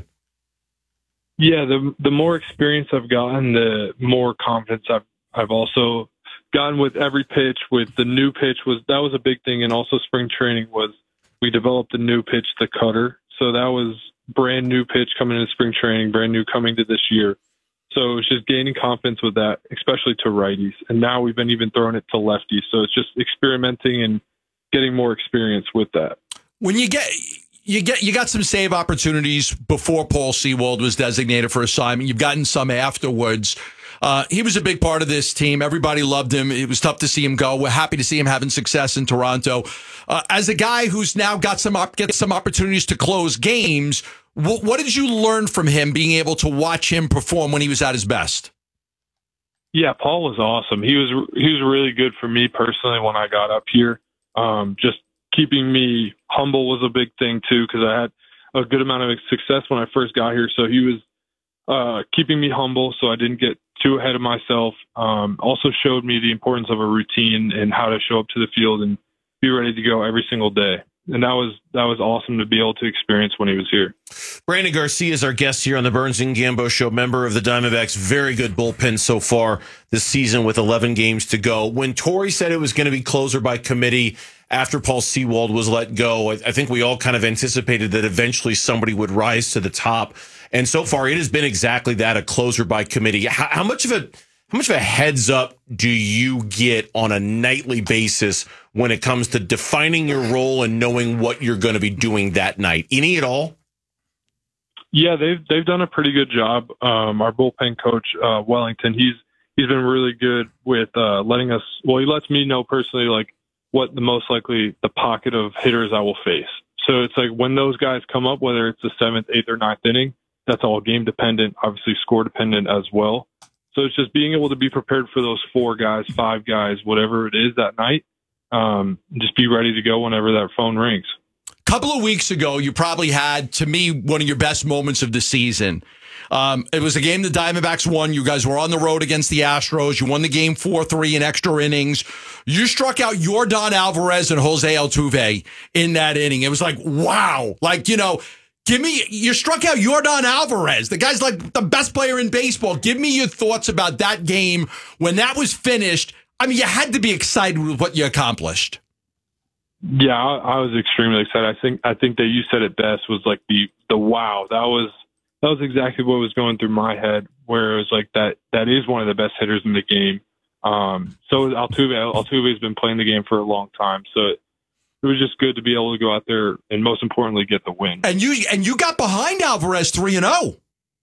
Yeah, the the more experience I've gotten, the more confidence I've I've also gotten with every pitch. With the new pitch, was that was a big thing, and also spring training was we developed a new pitch, the cutter. So that was brand new pitch coming into spring training, brand new coming to this year. So it was just gaining confidence with that, especially to righties. And now we've been even throwing it to lefties. So it's just experimenting and getting more experience with that. When you get you get you got some save opportunities before Paul Sewald was designated for assignment. You've gotten some afterwards. Uh, he was a big part of this team. Everybody loved him. It was tough to see him go. We're happy to see him having success in Toronto. Uh, as a guy who's now got some op- get some opportunities to close games, wh- what did you learn from him being able to watch him perform when he was at his best? Yeah, Paul was awesome. He was he was really good for me personally when I got up here. Um, just keeping me humble was a big thing too, because I had a good amount of success when I first got here. So he was uh, keeping me humble so I didn't get too ahead of myself. Um, also showed me the importance of a routine and how to show up to the field and be ready to go every single day. And that was that was awesome to be able to experience when he was here. Brandon Garcia is our guest here on the Burns and Gambo Show, member of the Diamondbacks. Very good bullpen so far this season with eleven games to go. When Torey said it was going to be closer by committee after Paul Sewald was let go, I, I think we all kind of anticipated that eventually somebody would rise to the top. And so far, it has been exactly that, a closer by committee. How, how much of a how much of a heads up do you get on a nightly basis when it comes to defining your role and knowing what you're going to be doing that night? Any at all? Yeah, they've they've done a pretty good job. Um, our bullpen coach, uh, Wellington, he's he's been really good with uh, letting us. Well, he lets me know personally, like what the most likely the pocket of hitters I will face. So it's like when those guys come up, whether it's the seventh, eighth, or ninth inning, that's all game dependent, obviously score dependent as well. So it's just being able to be prepared for those four guys, five guys, whatever it is that night. Um, just be ready to go whenever that phone rings. A couple of weeks ago, you probably had, to me, one of your best moments of the season. Um, it was a game the Diamondbacks won. You guys were on the road against the Astros. You won the game four three in extra innings. You struck out Yordan Alvarez and Jose Altuve in that inning. It was like, wow. Like, you know, give me, you struck out Yordan Alvarez. The guy's like the best player in baseball. Give me your thoughts about that game when that was finished. I mean, you had to be excited with what you accomplished. Yeah, I, I was extremely excited. I think I think that you said it best, was like the the wow. That was that was exactly what was going through my head, where it was like that that is one of the best hitters in the game. Um, so is Altuve. Altuve has been playing the game for a long time, so it, it was just good to be able to go out there and, most importantly, get the win. And you and you got behind Alvarez three and zero.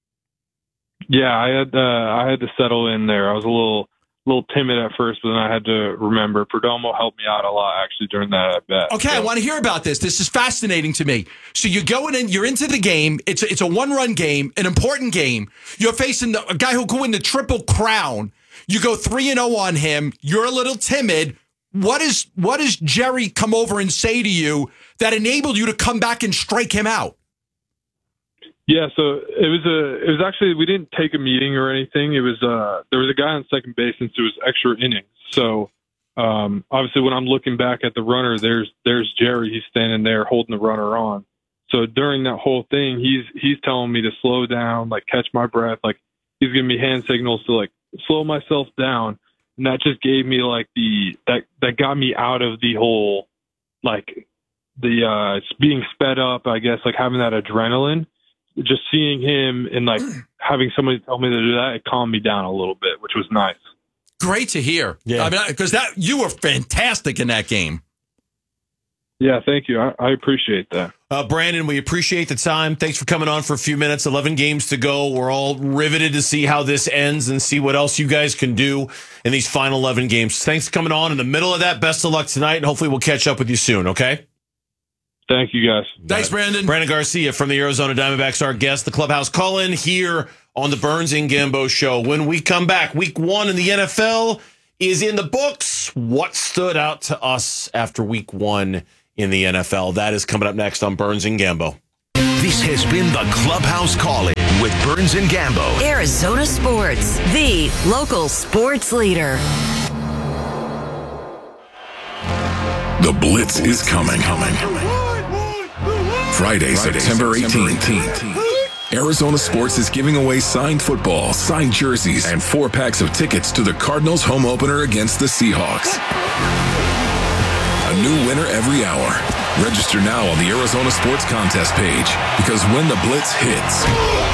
Yeah, I had uh, I had to settle in there. I was a little. A little timid at first, but then I had to remember Perdomo helped me out a lot actually during that at bat. Okay, so. I want to hear about this. This is fascinating to me. So you're going in, you're into the game. It's a, it's a one-run game, an important game. You're facing the, a guy who'll go win the Triple Crown. You go three and zero on him. You're a little timid. What is what does Jerry come over and say to you that enabled you to come back and strike him out? Yeah, so it was a. It was actually, we didn't take a meeting or anything. It was uh there was a guy on second base since it was extra innings. So um, obviously, when I'm looking back at the runner, there's there's Jerry. He's standing there holding the runner on. So during that whole thing, he's he's telling me to slow down, like catch my breath, like he's giving me hand signals to like slow myself down, and that just gave me like the that that got me out of the whole like the uh being sped up. I guess like having that adrenaline. Just seeing him and like having somebody tell me to do that, it calmed me down a little bit, which was nice. Great to hear. Yeah, I mean, because that you were fantastic in that game. Yeah, thank you. I, I appreciate that. Uh, Brandon, we appreciate the time. Thanks for coming on for a few minutes. eleven games to go. We're all riveted to see how this ends and see what else you guys can do in these final eleven games. Thanks for coming on in the middle of that. Best of luck tonight, and hopefully we'll catch up with you soon, okay? Thank you, guys. Thanks, Brandon. Brandon Garcia from the Arizona Diamondbacks, our guest, the Clubhouse call-in here on the Burns and Gambo Show. When we come back, week one in the N F L is in the books. What stood out to us after week one in the N F L? That is coming up next on Burns and Gambo. This has been the Clubhouse Call-In with Burns and Gambo. Arizona Sports, the local sports leader. The Blitz is coming. coming. Friday, September eighteenth. Arizona Sports is giving away signed football, signed jerseys, and four packs of tickets to the Cardinals home opener against the Seahawks. A new winner every hour. Register now on the Arizona Sports contest page, because when the Blitz hits,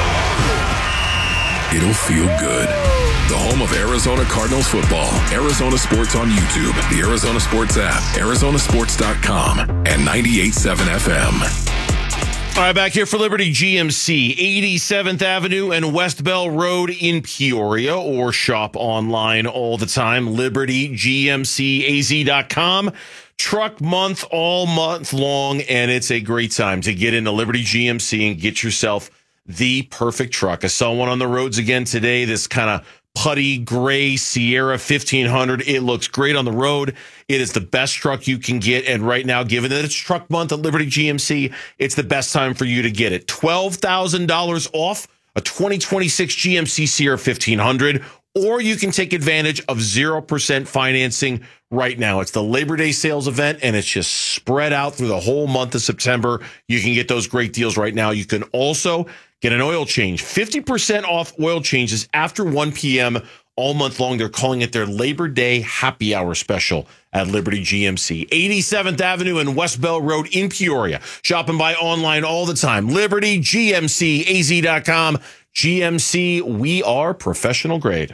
it'll feel good. The home of Arizona Cardinals football. Arizona Sports on YouTube, the Arizona Sports app, Arizona Sports dot com, and ninety-eight point seven F M. All right, back here for Liberty G M C, eighty-seventh Avenue and West Bell Road in Peoria, or shop online all the time, liberty g m c a z dot com. Truck month all month long, and it's a great time to get into Liberty G M C and get yourself the perfect truck. I saw one on the roads again today, this kind of putty gray Sierra fifteen hundred. It looks great on the road. It is the best truck you can get. And right now, given that it's truck month at Liberty G M C, it's the best time for you to get it. twelve thousand dollars off a twenty twenty-six G M C Sierra fifteen hundred, or you can take advantage of zero percent financing right now. It's the Labor Day sales event, and it's just spread out through the whole month of September. You can get those great deals right now. You can also get an oil change, fifty percent off oil changes after one p.m. all month long. They're calling it their Labor Day happy hour special at Liberty G M C. eighty-seventh Avenue and West Bell Road in Peoria. Shop and buy online all the time. liberty g m c a z dot com. G M C, we are professional grade.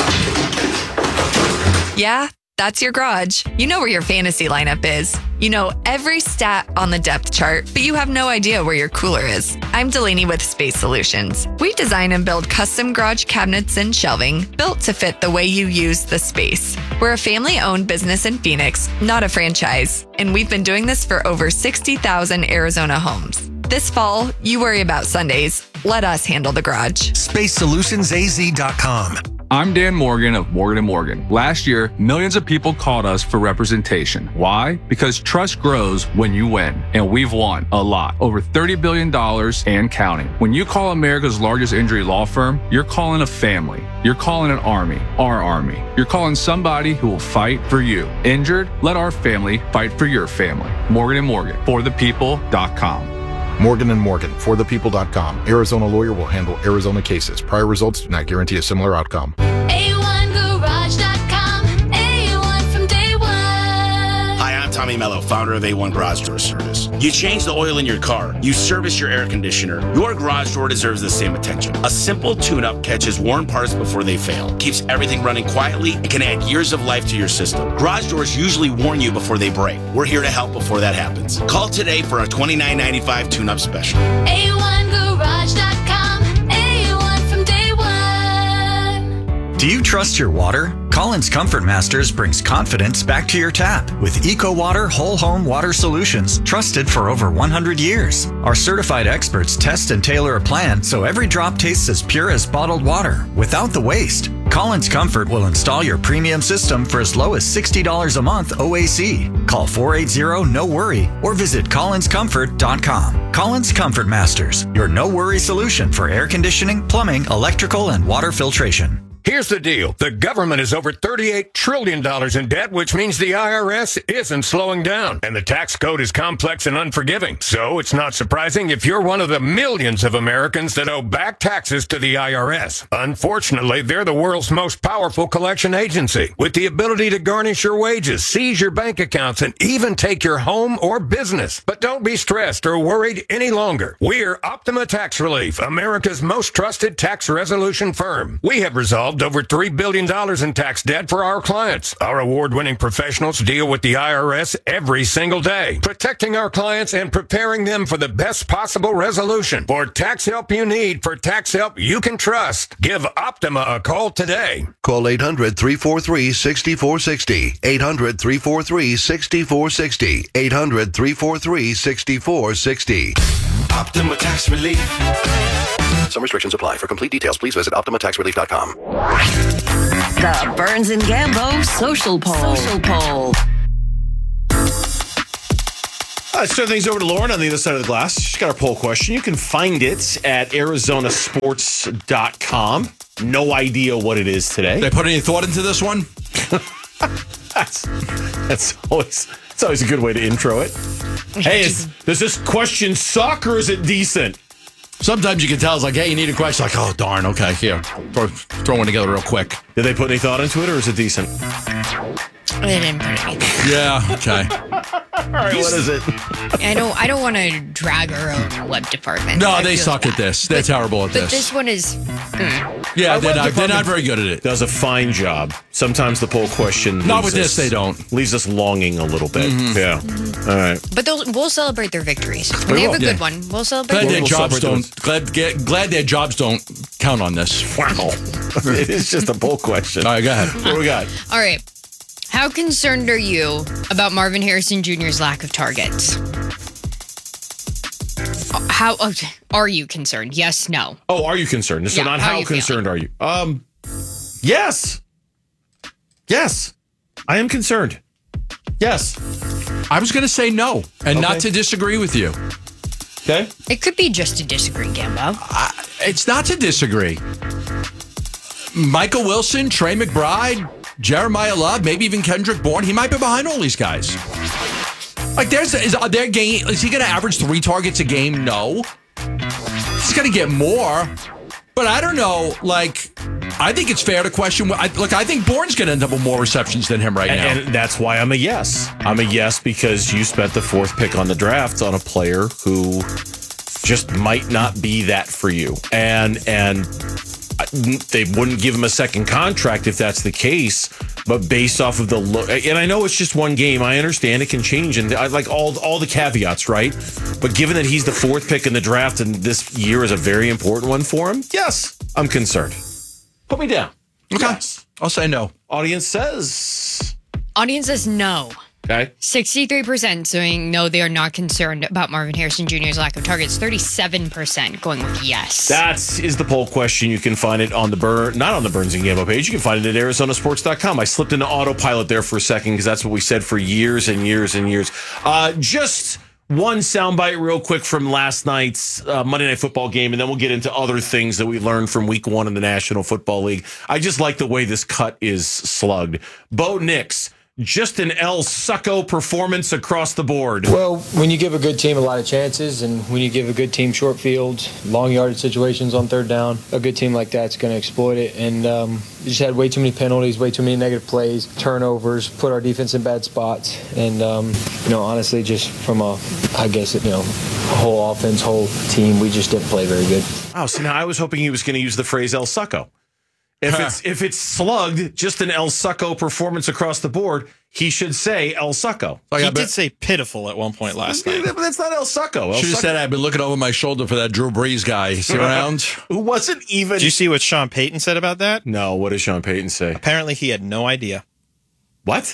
Yeah, that's your garage. You know where your fantasy lineup is. You know every stat on the depth chart, but you have no idea where your cooler is. I'm Delaney with Space Solutions. We design and build custom garage cabinets and shelving built to fit the way you use the space. We're a family-owned business in Phoenix, not a franchise, and we've been doing this for over sixty thousand Arizona homes. This fall, you worry about Sundays. Let us handle the garage. space solutions a z dot com. I'm Dan Morgan of Morgan and Morgan. Last year, millions of people called us for representation. Why? Because trust grows when you win. And we've won a lot. Over thirty billion dollars and counting. When you call America's largest injury law firm, you're calling a family. You're calling an army. Our army. You're calling somebody who will fight for you. Injured? Let our family fight for your family. Morgan and Morgan. For the people dot com. Morgan and Morgan, for the people dot com. Arizona lawyer will handle Arizona cases. Prior results do not guarantee a similar outcome. A one garage dot com. A one from day one. Hi, I'm Tommy Mello, founder of A one Garage Door Service. You change the oil in your car. You service your air conditioner. Your garage door deserves the same attention. A simple tune-up catches worn parts before they fail, keeps everything running quietly, and can add years of life to your system. Garage doors usually warn you before they break. We're here to help before that happens. Call today for our twenty-nine ninety-five tune-up special. A one garage dot com. A one from day one. Do you trust your water? Collins Comfort Masters brings confidence back to your tap with EcoWater Whole Home Water Solutions, trusted for over one hundred years. Our certified experts test and tailor a plan so every drop tastes as pure as bottled water without the waste. Collins Comfort will install your premium system for as low as sixty dollars a month O A C. Call four eight zero, no worry or visit collins comfort dot com. Collins Comfort Masters, your no-worry solution for air conditioning, plumbing, electrical, and water filtration. Here's the deal. The government is over thirty-eight trillion dollars in debt, which means the I R S isn't slowing down. And the tax code is complex and unforgiving. So it's not surprising if you're one of the millions of Americans that owe back taxes to the I R S. Unfortunately, they're the world's most powerful collection agency, with the ability to garnish your wages, seize your bank accounts, and even take your home or business. But don't be stressed or worried any longer. We're Optima Tax Relief, America's most trusted tax resolution firm. We have resolved solved over three billion dollars in tax debt for our clients. Our award-winning professionals deal with the I R S every single day, protecting our clients and preparing them for the best possible resolution. For tax help you need, for tax help you can trust, give Optima a call today. Call eight hundred, three four three, six four six zero. eight hundred, three four three, six four six zero. eight hundred, three four three, six four six zero. Optima Tax Relief. Some restrictions apply. For complete details, please visit optima tax relief dot com. The Burns and Gambo Social Poll. Social Poll. Let's turn things over to Lauren on the other side of the glass. She's got our poll question. You can find it at arizona sports dot com. No idea what it is today. They put any thought into this one? that's, that's always that's always a good way to intro it. Hey, is, does this question suck or is it decent? Sometimes you can tell it's like, hey, you need a question. Like, oh, darn, okay, here. Throw, throw one together real quick. Did they put any thought into it or is it decent? They didn't put anything. Yeah, okay. All right, what is it? I don't I don't want to drag our own web department. No, I they feel suck bad. at this. They're But- terrible at But this. this one is. hmm. Yeah, Our they're web not, they're not department very good at it. Does a fine job. Sometimes the poll question Not leaves with us- this, they don't. Leaves us longing a little bit. Mhm. Yeah. All right. But they'll, we'll celebrate their victories. When We they have will. a good Yeah. one, we'll celebrate. Glad them. their We'll jobs celebrate don't. Glad, get, glad their jobs don't count on this. Wow. It is just a poll question. All right, go ahead. What do we got? All right. How concerned are you about Marvin Harrison Junior's lack of targets? How oh, are you concerned? Yes, no. Oh, are you concerned? So Yeah, not how are how you concerned are you? Um, yes. Yes. I am concerned. Yes. I was going to say no, and Okay. not to disagree with you. Okay. It could be just to disagree, Gambo. It's not to disagree. Michael Wilson, Trey McBride, Jeremiah Love, maybe even Kendrick Bourne. He might be behind all these guys. Like, there's is are their game. Is he going to average three targets a game? No. He's going to get more. But I don't know. Like, I think it's fair to question. I, look, I think Bourne's going to end up with more receptions than him right And, now. and that's why I'm a yes. I'm a yes because you spent the fourth pick on the draft on a player who just might not be that for you. And and they wouldn't give him a second contract if that's the case. But based off of the look, and I know it's just one game. I understand it can change, and I like all all the caveats, right? But given that he's the fourth pick in the draft, and this year is a very important one for him, yes, I'm concerned. Put me down. Okay, Yes. I'll say no. Audience says Audience says no. okay. sixty-three percent saying no, they are not concerned about Marvin Harrison Junior's lack of targets. thirty-seven percent going with yes. That is the poll question. You can find it on the Burn, not on the Burns and Gambo page. You can find it at arizona sports dot com. I slipped into autopilot there for a second because that's what we said for years and years and years. Uh, just one soundbite real quick from last night's uh, Monday Night Football game, and then we'll get into other things that we learned from week one in the National Football League. I just like the way this cut is slugged. Bo Nix, just an El Succo performance across the board. Well, when you give a good team a lot of chances and when you give a good team short fields, long yardage situations on third down, a good team like that's going to exploit it. And um, we just had way too many penalties, way too many negative plays, turnovers, put our defense in bad spots. And, um, you know, honestly, just from a, I guess, you know, whole offense, whole team, we just didn't play very good. Oh, so now I was hoping he was going to use the phrase El Succo. If it's if it's slugged, just an El Succo performance across the board, he should say El Succo. He did say pitiful at one point last night. But that's not El Succo. El Should have Succo- said I've been looking over my shoulder for that Drew Brees guy. Is he around? Who wasn't even. Did you see what Sean Payton said about that? No, what does Sean Payton say? Apparently, he had no idea. What?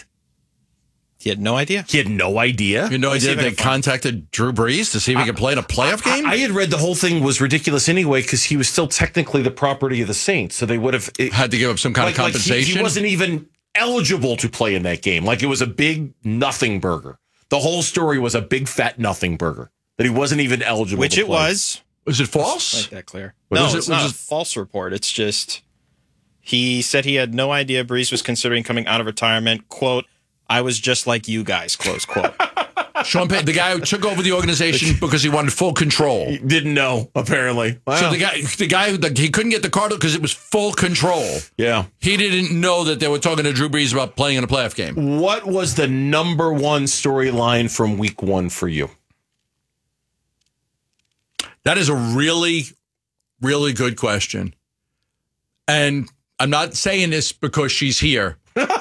He had no idea. He had no idea. You had no Let me see idea if I they can find- contacted Drew Brees to see if he could play in a playoff game? I, I had read the whole thing was ridiculous anyway because he was still technically the property of the Saints, so they would have it, Had to give up some kind like- of like he- compensation? he wasn't even eligible to play in that game. Like it was a big nothing burger. The whole story was a big fat nothing burger that he wasn't even eligible. Which to it play. was. Was it false? Make that clear. Was no, it- it's was not it- a false report. It's just he said he had no idea Brees was considering coming out of retirement. Quote, I was just like you guys, close quote. Sean Payton, the guy who took over the organization because he wanted full control. He didn't know, apparently. Wow. So the guy, the guy, who- the, he couldn't get the card because it was full control. Yeah. He didn't know that they were talking to Drew Brees about playing in a playoff game. What was the number one storyline from week one for you? That is a really, really good question. And I'm not saying this because she's here.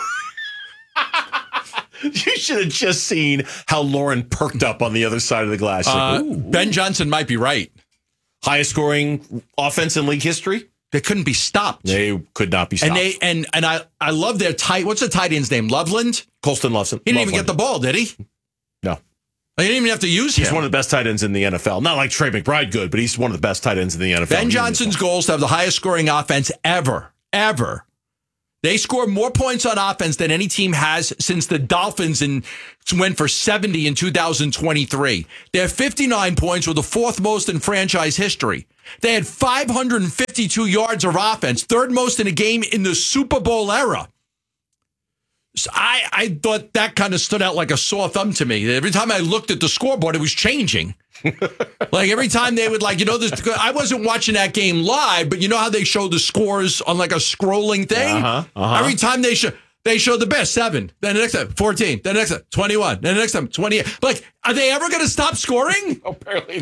You should have just seen how Lauren perked up on the other side of the glass. Uh, Like, Ben Johnson might be right. Highest scoring offense in league history. They couldn't be stopped. They could not be stopped. And they and and I I love their tight. What's the tight end's name? Loveland. Colston Loveland. He didn't even get the ball, did he? No. They didn't even have to use him. He's one of the best tight ends in the N F L. Not like Trey McBride good, but he's one of the best tight ends in the N F L. Ben Johnson's goal is to have the highest scoring offense ever, ever. They scored more points on offense than any team has since the Dolphins in, went for seventy in two thousand twenty-three. Their fifty-nine points were the fourth most in franchise history. They had five hundred fifty-two yards of offense, third most in a game in the Super Bowl era. So I, I thought that kind of stood out like a sore thumb to me. Every time I looked at the scoreboard, it was changing. Like every time they would like, you know, this, I wasn't watching that game live, but you know how they show the scores on like a scrolling thing? Uh-huh, uh-huh. Every time they show, they show the best, seven, then the next time, fourteen, then the next time, twenty-one, then the next time, twenty-eight. Like, are they ever going to stop scoring? Apparently